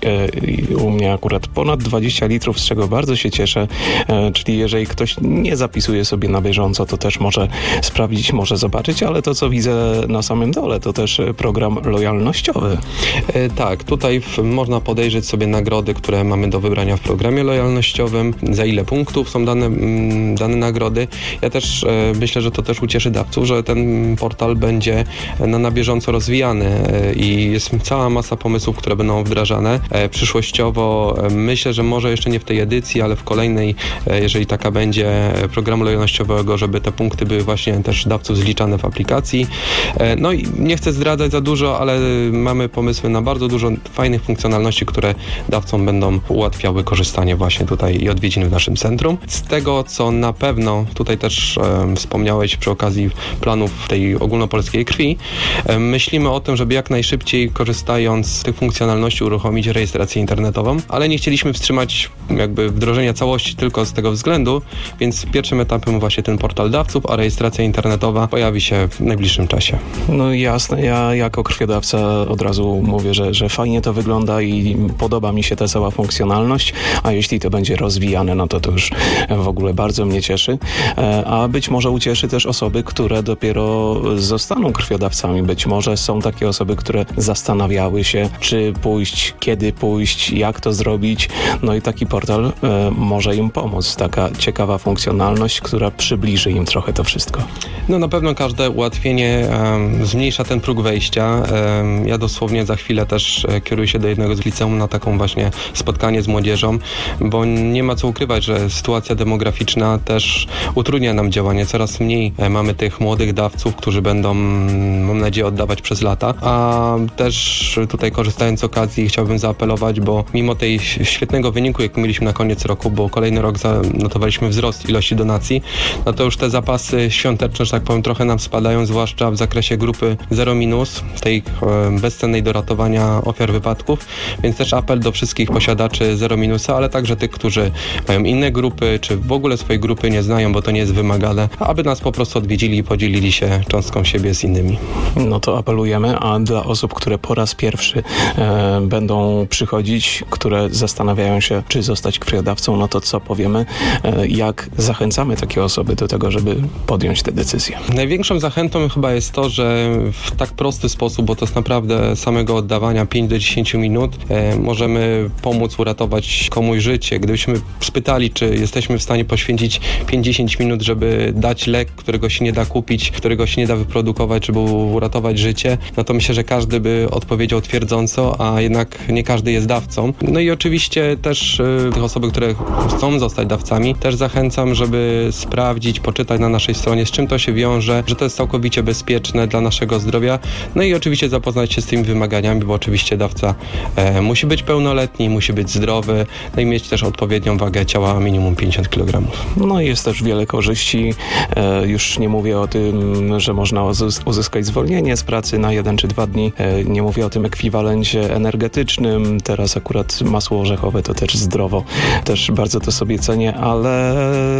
U mnie akurat ponad 20 litrów, z czego bardzo się cieszę. Czyli jeżeli ktoś nie zapisuje sobie na bieżąco, to też może sprawdzić, może zobaczyć, ale to, co widzę na samym dole, to też program lojalnościowy. Tak, tutaj można podejrzeć sobie nagrody, które mamy do wybrania w programie lojalnościowym, za ile punktów są dane nagrody. Ja też myślę, że to też ucieszy dawców, że ten portal będzie na bieżąco rozwijany i jest cała masa pomysłów, które będą wdrażane. Przyszłościowo myślę, że może jeszcze nie w tej edycji, ale w kolejnej, jeżeli taka będzie, programu lojalnościowego, żeby te punkty były właśnie też dawców zliczane w aplikacji. No i nie chcę zdradzać za dużo, ale mamy pomysły na bardzo dużo fajnych funkcjonalności, które dawcom będą ułatwiały korzystanie właśnie tutaj i odwiedzin w naszym centrum. Z tego, co na pewno tutaj też wspomniałeś przy okazji planów tej ogólnopolskiej krwi, myślimy o tym, żeby jak najszybciej, korzystając z tych funkcjonalności, uruchomić rejestrację internetową, ale nie chcieliśmy wstrzymać jakby wdrożenia całości tylko z tego względu, więc pierwszym etapem właśnie ten portal dawców, a rejestracja internetowa pojawi się w najbliższym czasie. No jasne, ja jako krwiodawca od razu mówię, że fajnie to wygląda i podoba mi się ta cała funkcjonalność, a jeśli to będzie rozwijane, no to już w ogóle bardzo mnie cieszy, a być może ucieszy też osoby, które dopiero zostaną krwiodawcami. Być może są takie osoby, które zastanawiają zastanawiały się, czy pójść, kiedy pójść, jak to zrobić. No i taki portal może im pomóc. Taka ciekawa funkcjonalność, która przybliży im trochę to wszystko. No na pewno każde ułatwienie zmniejsza ten próg wejścia. Ja dosłownie za chwilę też kieruję się do jednego z liceum na taką właśnie spotkanie z młodzieżą, bo nie ma co ukrywać, że sytuacja demograficzna też utrudnia nam działanie. Coraz mniej mamy tych młodych dawców, którzy będą, mam nadzieję, oddawać przez lata. A też tutaj korzystając z okazji chciałbym zaapelować, bo mimo tej świetnego wyniku, jak mieliśmy na koniec roku, bo kolejny rok zanotowaliśmy wzrost ilości donacji, no to już te zapasy świąteczne, że tak powiem, trochę nam spadają, zwłaszcza w zakresie grupy 0-, tej bezcennej do ratowania ofiar wypadków, więc też apel do wszystkich posiadaczy 0-, ale także tych, którzy mają inne grupy, czy w ogóle swojej grupy nie znają, bo to nie jest wymagane, aby nas po prostu odwiedzili i podzielili się cząstką siebie z innymi. No to apelujemy, a dla osób, które po raz pierwszy będą przychodzić, które zastanawiają się, czy zostać krwiodawcą, no to co powiemy, jak zachęcamy takie osoby do tego, żeby podjąć te decyzje? Największą zachętą chyba jest to, że w tak prosty sposób, bo to jest naprawdę samego oddawania 5 do 10 minut, możemy pomóc uratować komuś życie. Gdybyśmy spytali, czy jesteśmy w stanie poświęcić 50 minut, żeby dać lek, którego się nie da kupić, którego się nie da wyprodukować, żeby uratować życie, no to myślę, że każdy by odpowiedział twierdząco, a jednak nie każdy jest dawcą. No i oczywiście też tych osoby, które chcą zostać dawcami, też zachęcam, żeby sprawdzić, poczytać na naszej stronie, z czym to się wiąże, że to jest całkowicie bezpieczne dla naszego zdrowia. No i oczywiście zapoznać się z tymi wymaganiami, bo oczywiście dawca musi być pełnoletni, musi być zdrowy, no i mieć też odpowiednią wagę ciała, minimum 50 kg. No i jest też wiele korzyści. Już nie mówię o tym, że można uzyskać zwolnienie z pracy na 1 czy 2 dni. Nie mówię o tym ekwiwalencie energetycznym. Teraz akurat masło orzechowe to też zdrowo. Też bardzo to sobie cenię, ale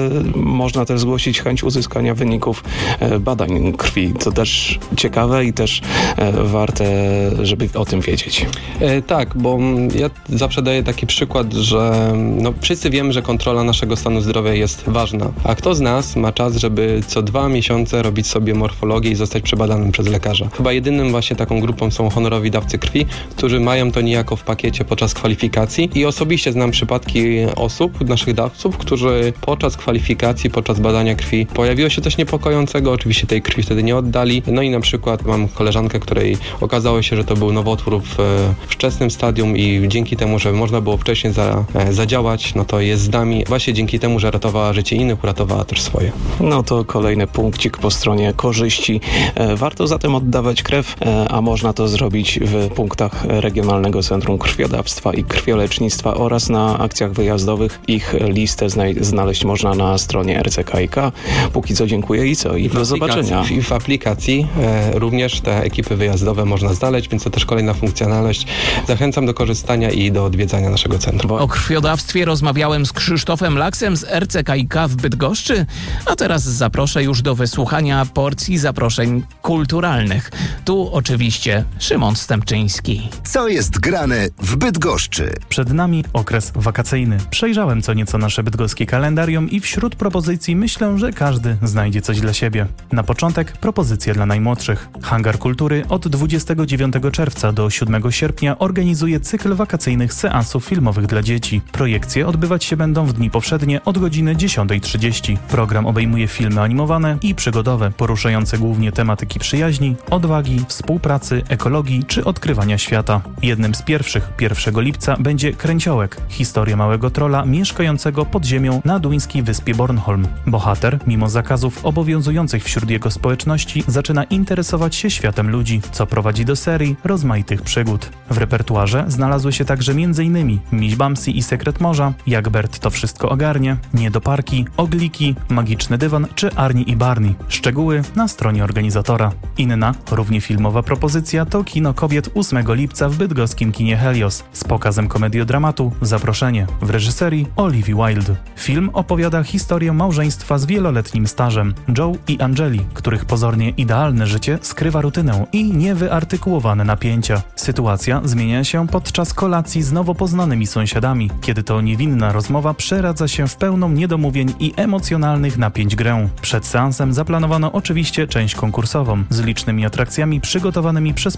można też zgłosić chęć uzyskania wyników badań krwi. To też ciekawe i też warte, żeby o tym wiedzieć. Tak, bo ja zawsze daję taki przykład, że wszyscy wiemy, że kontrola naszego stanu zdrowia jest ważna. A kto z nas ma czas, żeby co 2 miesiące robić sobie morfologię i zostać przebadanym przez lekarza? Chyba jedynym właśnie taką grupą są honorowi dawcy krwi, którzy mają to niejako w pakiecie podczas kwalifikacji i osobiście znam przypadki osób, naszych dawców, którzy podczas kwalifikacji, podczas badania krwi pojawiło się coś niepokojącego, oczywiście tej krwi wtedy nie oddali. No i na przykład mam koleżankę, której okazało się, że to był nowotwór w wczesnym stadium i dzięki temu, że można było wcześniej zadziałać, no to jest z nami właśnie dzięki temu, że ratowała życie innych, uratowała też swoje. No to kolejny punkcik po stronie korzyści. Warto zatem oddawać krew, a można to zrobić w punktach Regionalnego Centrum Krwiodawstwa i Krwiolecznictwa oraz na akcjach wyjazdowych. Ich listę znaleźć można na stronie RCKiK. Póki co dziękuję i do zobaczenia. I w aplikacji również te ekipy wyjazdowe można znaleźć, więc to też kolejna funkcjonalność. Zachęcam do korzystania i do odwiedzania naszego centrum. O krwiodawstwie rozmawiałem z Krzysztofem Laksem z RCKiK w Bydgoszczy, a teraz zaproszę już do wysłuchania porcji zaproszeń kulturalnych. Tu oczywiście Szymon Stępczyński. Co jest grane w Bydgoszczy? Przed nami okres wakacyjny. Przejrzałem co nieco nasze bydgoskie kalendarium i wśród propozycji myślę, że każdy znajdzie coś dla siebie. Na początek propozycje dla najmłodszych. Hangar Kultury od 29 czerwca do 7 sierpnia organizuje cykl wakacyjnych seansów filmowych dla dzieci. Projekcje odbywać się będą w dni powszednie od godziny 10:30. Program obejmuje filmy animowane i przygodowe, poruszające głównie tematyki przyjaźni, odwagi, współpracy, ekologii czy odkrywania świata. Jednym z pierwszych 1 lipca będzie Kręciołek, historia małego trola mieszkającego pod ziemią na duńskiej wyspie Bornholm. Bohater, mimo zakazów obowiązujących wśród jego społeczności, zaczyna interesować się światem ludzi, co prowadzi do serii rozmaitych przygód. W repertuarze znalazły się także m.in. Miś Bamsi i Sekret Morza, Jak Bert to wszystko ogarnie, Niedoparki, Ogliki, Magiczny dywan czy Arni i Barney. Szczegóły na stronie organizatora. Inna, równie filmowa propozycja to Kino Kobiet 8 lipca w bydgoskim kinie Helios z pokazem komediodramatu Zaproszenie w reżyserii Olivia Wilde. Film opowiada historię małżeństwa z wieloletnim stażem, Joe i Angeli, których pozornie idealne życie skrywa rutynę i niewyartykułowane napięcia. Sytuacja zmienia się podczas kolacji z nowo poznanymi sąsiadami, kiedy to niewinna rozmowa przeradza się w pełną niedomówień i emocjonalnych napięć grę. Przed seansem zaplanowano oczywiście część konkursową z licznymi atrakcjami przygotowanymi przez partnerów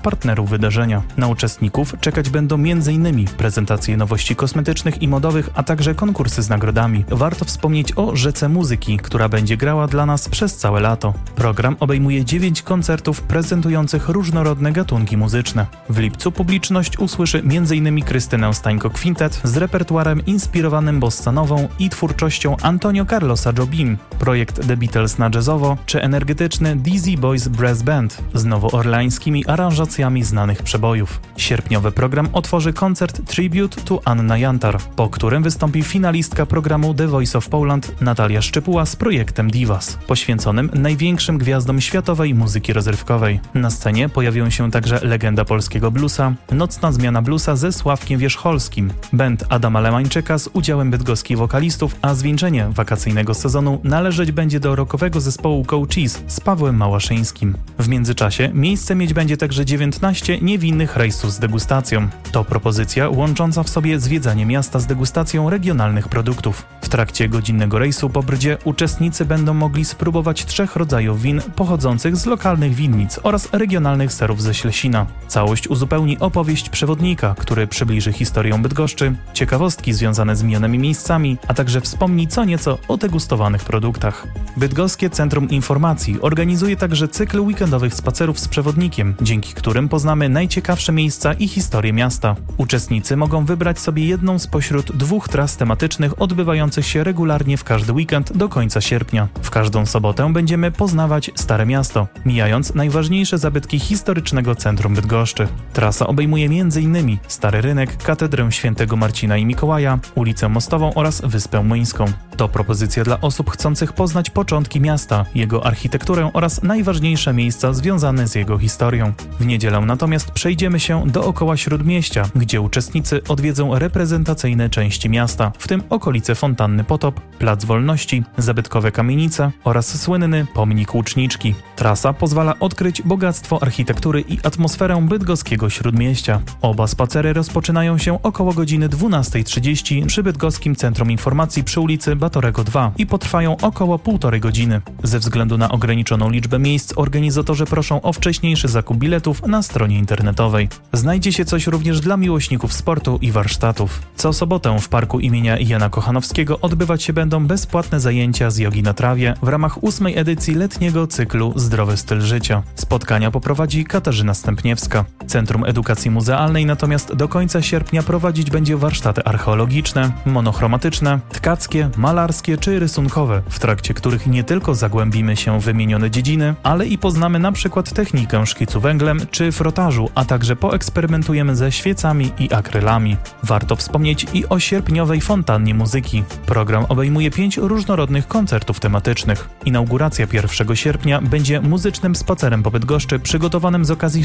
wydarzenia. Na uczestników czekać będą m.in. prezentacje nowości kosmetycznych i modowych, a także konkursy z nagrodami. Warto wspomnieć o Rzece Muzyki, która będzie grała dla nas przez całe lato. Program obejmuje 9 koncertów prezentujących różnorodne gatunki muzyczne. W lipcu publiczność usłyszy m.in. Krystynę Stańko Quintet z repertuarem inspirowanym bossanową i twórczością Antonio Carlosa Jobim, projekt The Beatles na jazzowo, czy energetyczny Dizzy Boys Brass Band z nowoorleańskimi aranżacjami znanych przebojów. Sierpniowy program otworzy koncert Tribute to Anna Jantar, po którym wystąpi finalistka programu The Voice of Poland Natalia Szczypuła z projektem Divas, poświęconym największym gwiazdom światowej muzyki rozrywkowej. Na scenie pojawią się także legenda polskiego bluesa, Nocna zmiana bluesa ze Sławkiem Wierzcholskim, band Adama Lemańczyka z udziałem bydgoskich wokalistów, a zwieńczenie wakacyjnego sezonu należeć będzie do rockowego zespołu Coaches z Pawłem Małaszyńskim. W międzyczasie miejsce mieć będzie także 19 niewinnych rejsów z degustacją. To propozycja łącząca w sobie zwiedzanie miasta z degustacją regionalnych produktów. W trakcie godzinnego rejsu po Brdzie uczestnicy będą mogli spróbować 3 rodzajów win pochodzących z lokalnych winnic oraz regionalnych serów ze Ślesina. Całość uzupełni opowieść przewodnika, który przybliży historię Bydgoszczy, ciekawostki związane z minionymi miejscami, a także wspomni co nieco o degustowanych produktach. Bydgoskie Centrum Informacji organizuje także cykl weekendowych spacerów z przewodnikiem, dzięki którym poznamy najciekawsze miejsca i historię miasta. Uczestnicy mogą wybrać sobie jedną spośród 2 tras tematycznych odbywających się regularnie w każdy weekend do końca sierpnia. W każdą sobotę będziemy poznawać Stare Miasto, mijając najważniejsze zabytki historycznego centrum Bydgoszczy. Trasa obejmuje m.in. Stary Rynek, Katedrę Świętego Marcina i Mikołaja, ulicę Mostową oraz Wyspę Młyńską. To propozycja dla osób chcących poznać początki miasta, jego architekturę oraz najważniejsze miejsca związane z jego historią. W niedzielę natomiast przejdziemy się dookoła Śródmieścia, gdzie uczestnicy odwiedzą reprezentacyjne części miasta, w tym okolice Fontanny Potop, Plac Wolności, zabytkowe kamienice oraz słynny pomnik Łuczniczki. Trasa pozwala odkryć bogactwo architektury i atmosferę bydgoskiego Śródmieścia. Oba spacery rozpoczynają się około godziny 12:30 przy Bydgoskim Centrum Informacji przy ulicy Batorego 2 i potrwają około 1,5 godziny. Ze względu na ograniczoną liczbę miejsc organizatorzy proszą o wcześniejszy zakup biletów na stronie internetowej. Znajdzie się coś również dla miłośników sportu i warsztatów. Co sobotę w parku imienia Jana Kochanowskiego odbywać się będą bezpłatne zajęcia z jogi na trawie w ramach 8. edycji letniego cyklu Zdrowy styl życia. Spotkania poprowadzi Katarzyna Stępniewska. Centrum Edukacji Muzealnej natomiast do końca sierpnia prowadzić będzie warsztaty archeologiczne, monochromatyczne, tkackie, malarskie czy rysunkowe, w trakcie których nie tylko zagłębimy się w wymienione dziedziny, ale i poznamy na przykład technikę szkicu węglem czy frotażu, a także poeksperymentujemy ze świecami i akrylami. Warto wspomnieć i o sierpniowej fontannie muzyki. Program obejmuje 5 różnorodnych koncertów tematycznych. Inauguracja 1 sierpnia będzie muzycznym spacerem po Bydgoszczy przygotowanym z okazji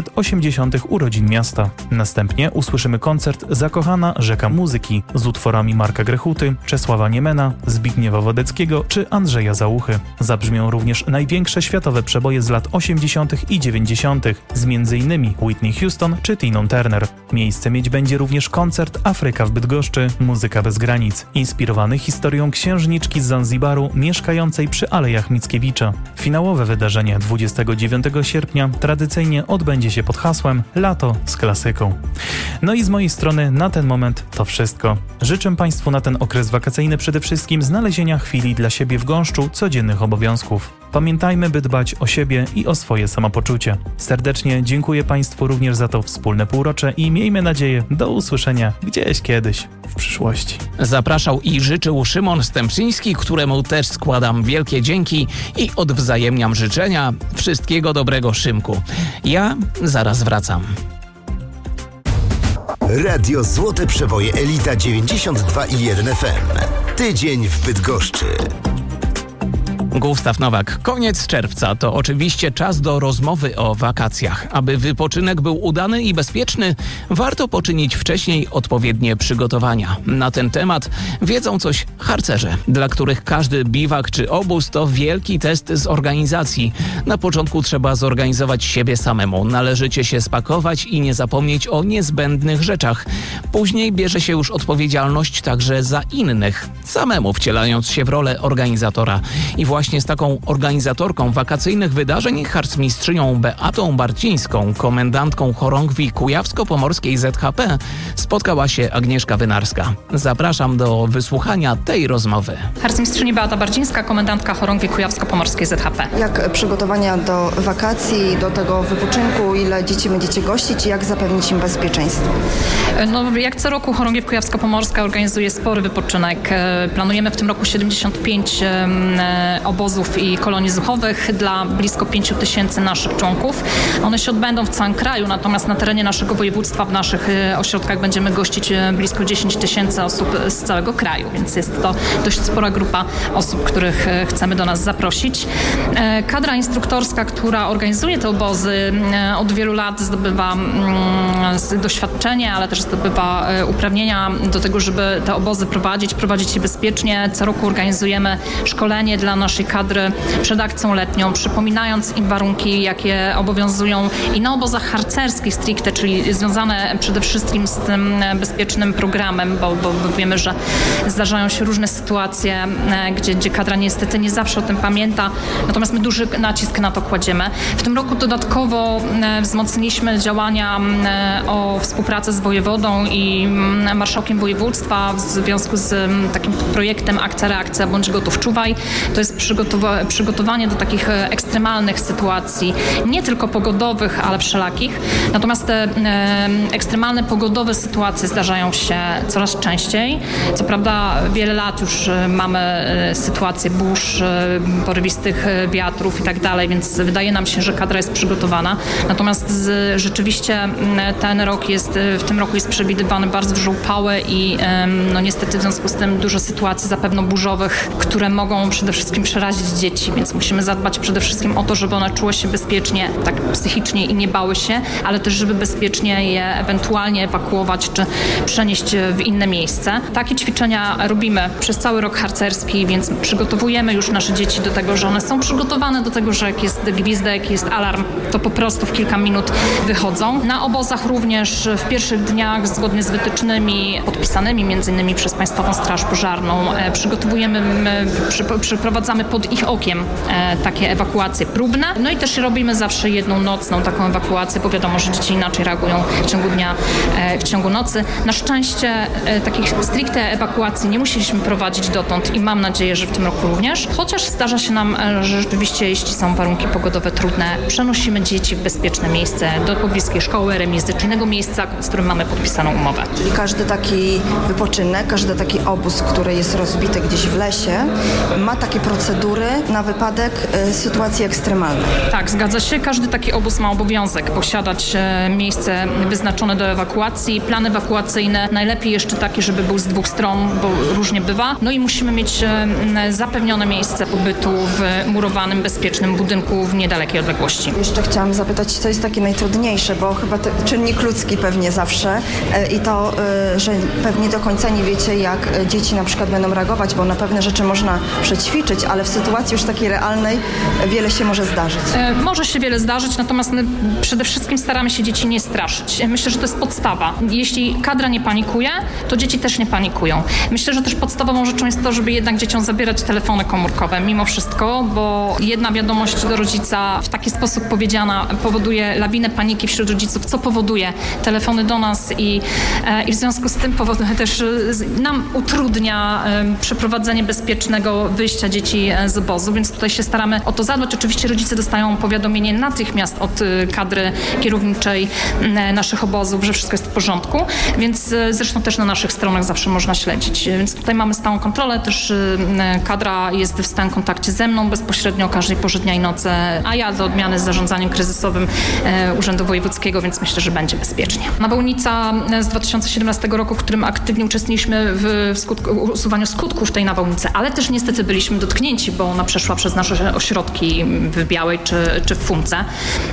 680. urodzin miasta. Następnie usłyszymy koncert Zakochana Rzeka Muzyki z utworami Marka Grechuty, Czesława Niemena, Zbigniewa Wodeckiego czy Andrzeja Załuchy. Zabrzmią również największe światowe przeboje z lat 80. i 90. z m.in. Whitney Houston czy Tiną Turner. Miejsce mieć będzie również koncert Afryka w Bydgoszczy, Muzyka bez granic, inspirowany historią księżniczki z Zanzibaru mieszkającej przy Alejach Mickiewicza. Finałowe wydarzenie 29 sierpnia tradycyjnie odbędzie się pod hasłem Lato z klasyką. No i z mojej strony na ten moment to wszystko. Życzę Państwu na ten okres wakacyjny przede wszystkim znalezienia chwili dla siebie w gąszczu codziennych obowiązków. Pamiętajmy, by dbać o siebie i o swoje samopoczucie. Serdecznie dziękuję Państwu również za to wspólne półrocze i miejmy nadzieję do usłyszenia gdzieś kiedyś w przyszłości. Zapraszał i życzył Szymon Stępczyński, któremu też składam wielkie dzięki i odwzajemniam życzenia. Wszystkiego dobrego, Szymku. Ja zaraz wracam. Radio Złote Przeboje Elita 92,1 FM. Tydzień w Bydgoszczy. Gustaw Nowak. Koniec czerwca to oczywiście czas do rozmowy o wakacjach. Aby wypoczynek był udany i bezpieczny, warto poczynić wcześniej odpowiednie przygotowania. Na ten temat wiedzą coś harcerze, dla których każdy biwak czy obóz to wielki test z organizacji. Na początku trzeba zorganizować siebie samemu, należycie się spakować i nie zapomnieć o niezbędnych rzeczach. Później bierze się już odpowiedzialność także za innych, samemu wcielając się w rolę organizatora. I właśnie właśnie z taką organizatorką wakacyjnych wydarzeń, harcmistrzynią Beatą Barcińską, komendantką chorągwi kujawsko-pomorskiej ZHP, spotkała się Agnieszka Wynarska. Zapraszam do wysłuchania tej rozmowy. Harcmistrzyni Beata Barcińska, komendantka chorągwi kujawsko-pomorskiej ZHP. Jak przygotowania do wakacji, do tego wypoczynku, ile dzieci będziecie gościć i jak zapewnić im bezpieczeństwo? No, jak co roku Chorągiew Kujawsko-Pomorska organizuje spory wypoczynek. Planujemy w tym roku 75 obozów i kolonii zuchowych dla blisko 5 000 naszych członków. One się odbędą w całym kraju, natomiast na terenie naszego województwa w naszych ośrodkach będziemy gościć blisko 10 000 osób z całego kraju, więc jest to dość spora grupa osób, których chcemy do nas zaprosić. Kadra instruktorska, która organizuje te obozy, od wielu lat zdobywa doświadczenie, ale też zdobywa uprawnienia do tego, żeby te obozy prowadzić je bezpiecznie. Co roku organizujemy szkolenie dla naszej kadry przed akcją letnią, przypominając im warunki, jakie obowiązują i na obozach harcerskich stricte, czyli związane przede wszystkim z tym bezpiecznym programem, bo wiemy, że zdarzają się różne sytuacje, gdzie kadra niestety nie zawsze o tym pamięta, natomiast my duży nacisk na to kładziemy. W tym roku dodatkowo wzmocniliśmy działania o współpracę z wojewodą i marszałkiem województwa w związku z takim projektem Akcja, Reakcja bądź Gotów, Czuwaj. To jest przygotowanie do takich ekstremalnych sytuacji, nie tylko pogodowych, ale wszelakich. Natomiast te ekstremalne pogodowe sytuacje zdarzają się coraz częściej. Co prawda wiele lat już mamy sytuacje burz, porywistych wiatrów i tak dalej, więc wydaje nam się, że kadra jest przygotowana. Natomiast rzeczywiście w tym roku jest przewidywany bardzo dużo upały i no niestety w związku z tym dużo sytuacji zapewne burzowych, które mogą przede wszystkim przerazić dzieci, więc musimy zadbać przede wszystkim o to, żeby one czuły się bezpiecznie, tak psychicznie i nie bały się, ale też żeby bezpiecznie je ewentualnie ewakuować czy przenieść w inne miejsce. Takie ćwiczenia robimy przez cały rok harcerski, więc przygotowujemy już nasze dzieci do tego, że one są przygotowane do tego, że jak jest gwizdek, jest alarm, to po prostu w kilka minut wychodzą. Na obozach również w pierwszych dniach zgodnie z wytycznymi podpisanymi m.in. przez Państwową Straż Pożarną przeprowadzamy pod ich okiem takie ewakuacje próbne. No i też robimy zawsze jedną nocną taką ewakuację, bo wiadomo, że dzieci inaczej reagują w ciągu dnia, w ciągu nocy. Na szczęście takich stricte ewakuacji nie musieliśmy prowadzić dotąd i mam nadzieję, że w tym roku również. Chociaż zdarza się nam, że rzeczywiście jeśli są warunki pogodowe trudne, przenosimy dzieci w bezpieczne miejsce do pobliskiej szkoły, remizy czy innego miejsca, z którym mamy podpisaną umowę. Czyli każdy taki wypoczynek, każdy taki obóz, który jest rozbity gdzieś w lesie, ma takie procedury na wypadek sytuacji ekstremalnej. Tak, zgadza się. Każdy taki obóz ma obowiązek posiadać miejsce wyznaczone do ewakuacji, plan ewakuacyjny, najlepiej jeszcze taki, żeby był z dwóch stron, bo różnie bywa. No i musimy mieć zapewnione miejsce pobytu w murowanym, bezpiecznym budynku w niedalekiej odległości. Jeszcze chciałam zapytać, co jest takie najtrudniejsze, bo chyba czynnik ludzki pewnie zawsze i to, że pewnie do końca nie wiecie, jak dzieci na przykład będą reagować, bo na pewne rzeczy można przećwiczyć, ale w sytuacji już takiej realnej wiele się może zdarzyć. Może się wiele zdarzyć, natomiast my przede wszystkim staramy się dzieci nie straszyć. Myślę, że to jest podstawa. Jeśli kadra nie panikuje, to dzieci też nie panikują. Myślę, że też podstawową rzeczą jest to, żeby jednak dzieciom zabierać telefony komórkowe mimo wszystko, bo jedna wiadomość do rodzica w taki sposób powiedziana powoduje lawinę paniki wśród rodziców, co powoduje telefony do nas i w związku z tym powoduje też nam utrudnia przeprowadzenie bezpiecznego wyjścia dzieci z obozu, więc tutaj się staramy o to zadbać. Oczywiście rodzice dostają powiadomienie natychmiast od kadry kierowniczej naszych obozów, że wszystko jest w porządku, więc zresztą też na naszych stronach zawsze można śledzić. Więc tutaj mamy stałą kontrolę, też kadra jest w stałym kontakcie ze mną bezpośrednio o każdej porze dnia i nocy, a ja do odmiany z zarządzaniem kryzysowym Urzędu Wojewódzkiego, więc myślę, że będzie bezpiecznie. Nawałnica z 2017 roku, w którym aktywnie uczestniliśmy w usuwaniu skutków tej nawałnicy, ale też niestety byliśmy dotknięci, bo ona przeszła przez nasze ośrodki w Białej czy w Fumce.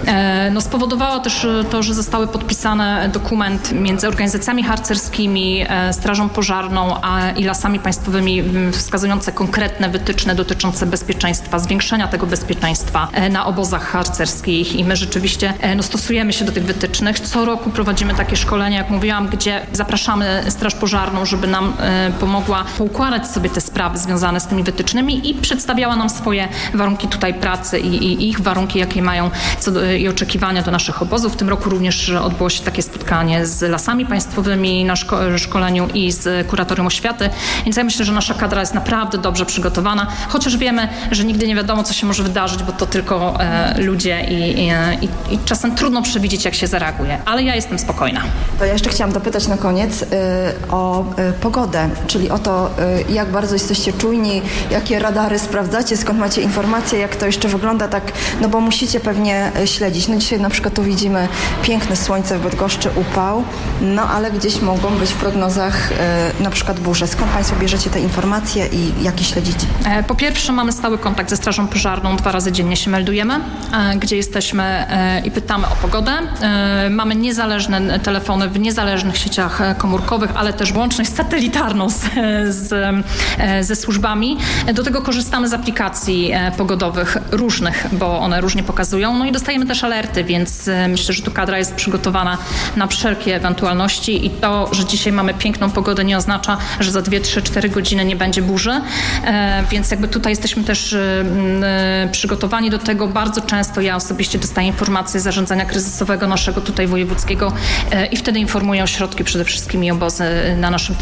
No, spowodowała też to, że zostały podpisane dokument między organizacjami harcerskimi, Strażą Pożarną i Lasami Państwowymi wskazujące konkretne wytyczne dotyczące bezpieczeństwa, zwiększenia tego bezpieczeństwa na obozach harcerskich i my rzeczywiście stosujemy się do tych wytycznych. Co roku prowadzimy takie szkolenia, jak mówiłam, gdzie zapraszamy Straż Pożarną, żeby nam pomogła poukładać sobie te sprawy związane z tymi wytycznymi i przedstawiała nam swoje warunki tutaj pracy i ich warunki, jakie mają i oczekiwania do naszych obozów. W tym roku również odbyło się takie spotkanie z Lasami Państwowymi na szkoleniu i z Kuratorium Oświaty, więc ja myślę, że nasza kadra jest naprawdę dobrze przygotowana, chociaż wiemy, że nigdy nie wiadomo, co się może wydarzyć, bo to tylko ludzie i czasem trudno przewidzieć, jak się zareaguje, ale ja jestem spokojna. To ja jeszcze chciałam dopytać na koniec o pogodę, czyli o to, jak bardzo jesteście czujni, jakie radary sprawdzacie, skąd macie informacje, jak to jeszcze wygląda tak, no bo musicie pewnie śledzić. No dzisiaj na przykład tu widzimy piękne słońce w Bydgoszczy, upał, no ale gdzieś mogą być w prognozach na przykład burze. Skąd Państwo bierzecie te informacje i jakie śledzicie? Po pierwsze mamy stały kontakt ze Strażą Pożarną, 2 razy dziennie się meldujemy, gdzie jesteśmy i pytamy o pogodę. Mamy niezależne telefony w niezależnych sieciach komórkowych, ale też łączność satelitarną ze służbami. Do tego korzystamy z aplikacji pogodowych różnych, bo one różnie pokazują. No i dostajemy też alerty, więc myślę, że tu kadra jest przygotowana na wszelkie ewentualności i to, że dzisiaj mamy piękną pogodę, nie oznacza, że za 2, 3, 4 godziny nie będzie burzy, więc jakby tutaj jesteśmy też przygotowani do tego. Bardzo często ja osobiście dostaję informacje z zarządzania kryzysowego naszego tutaj wojewódzkiego i wtedy informuję ośrodki przede wszystkim i obozy na naszym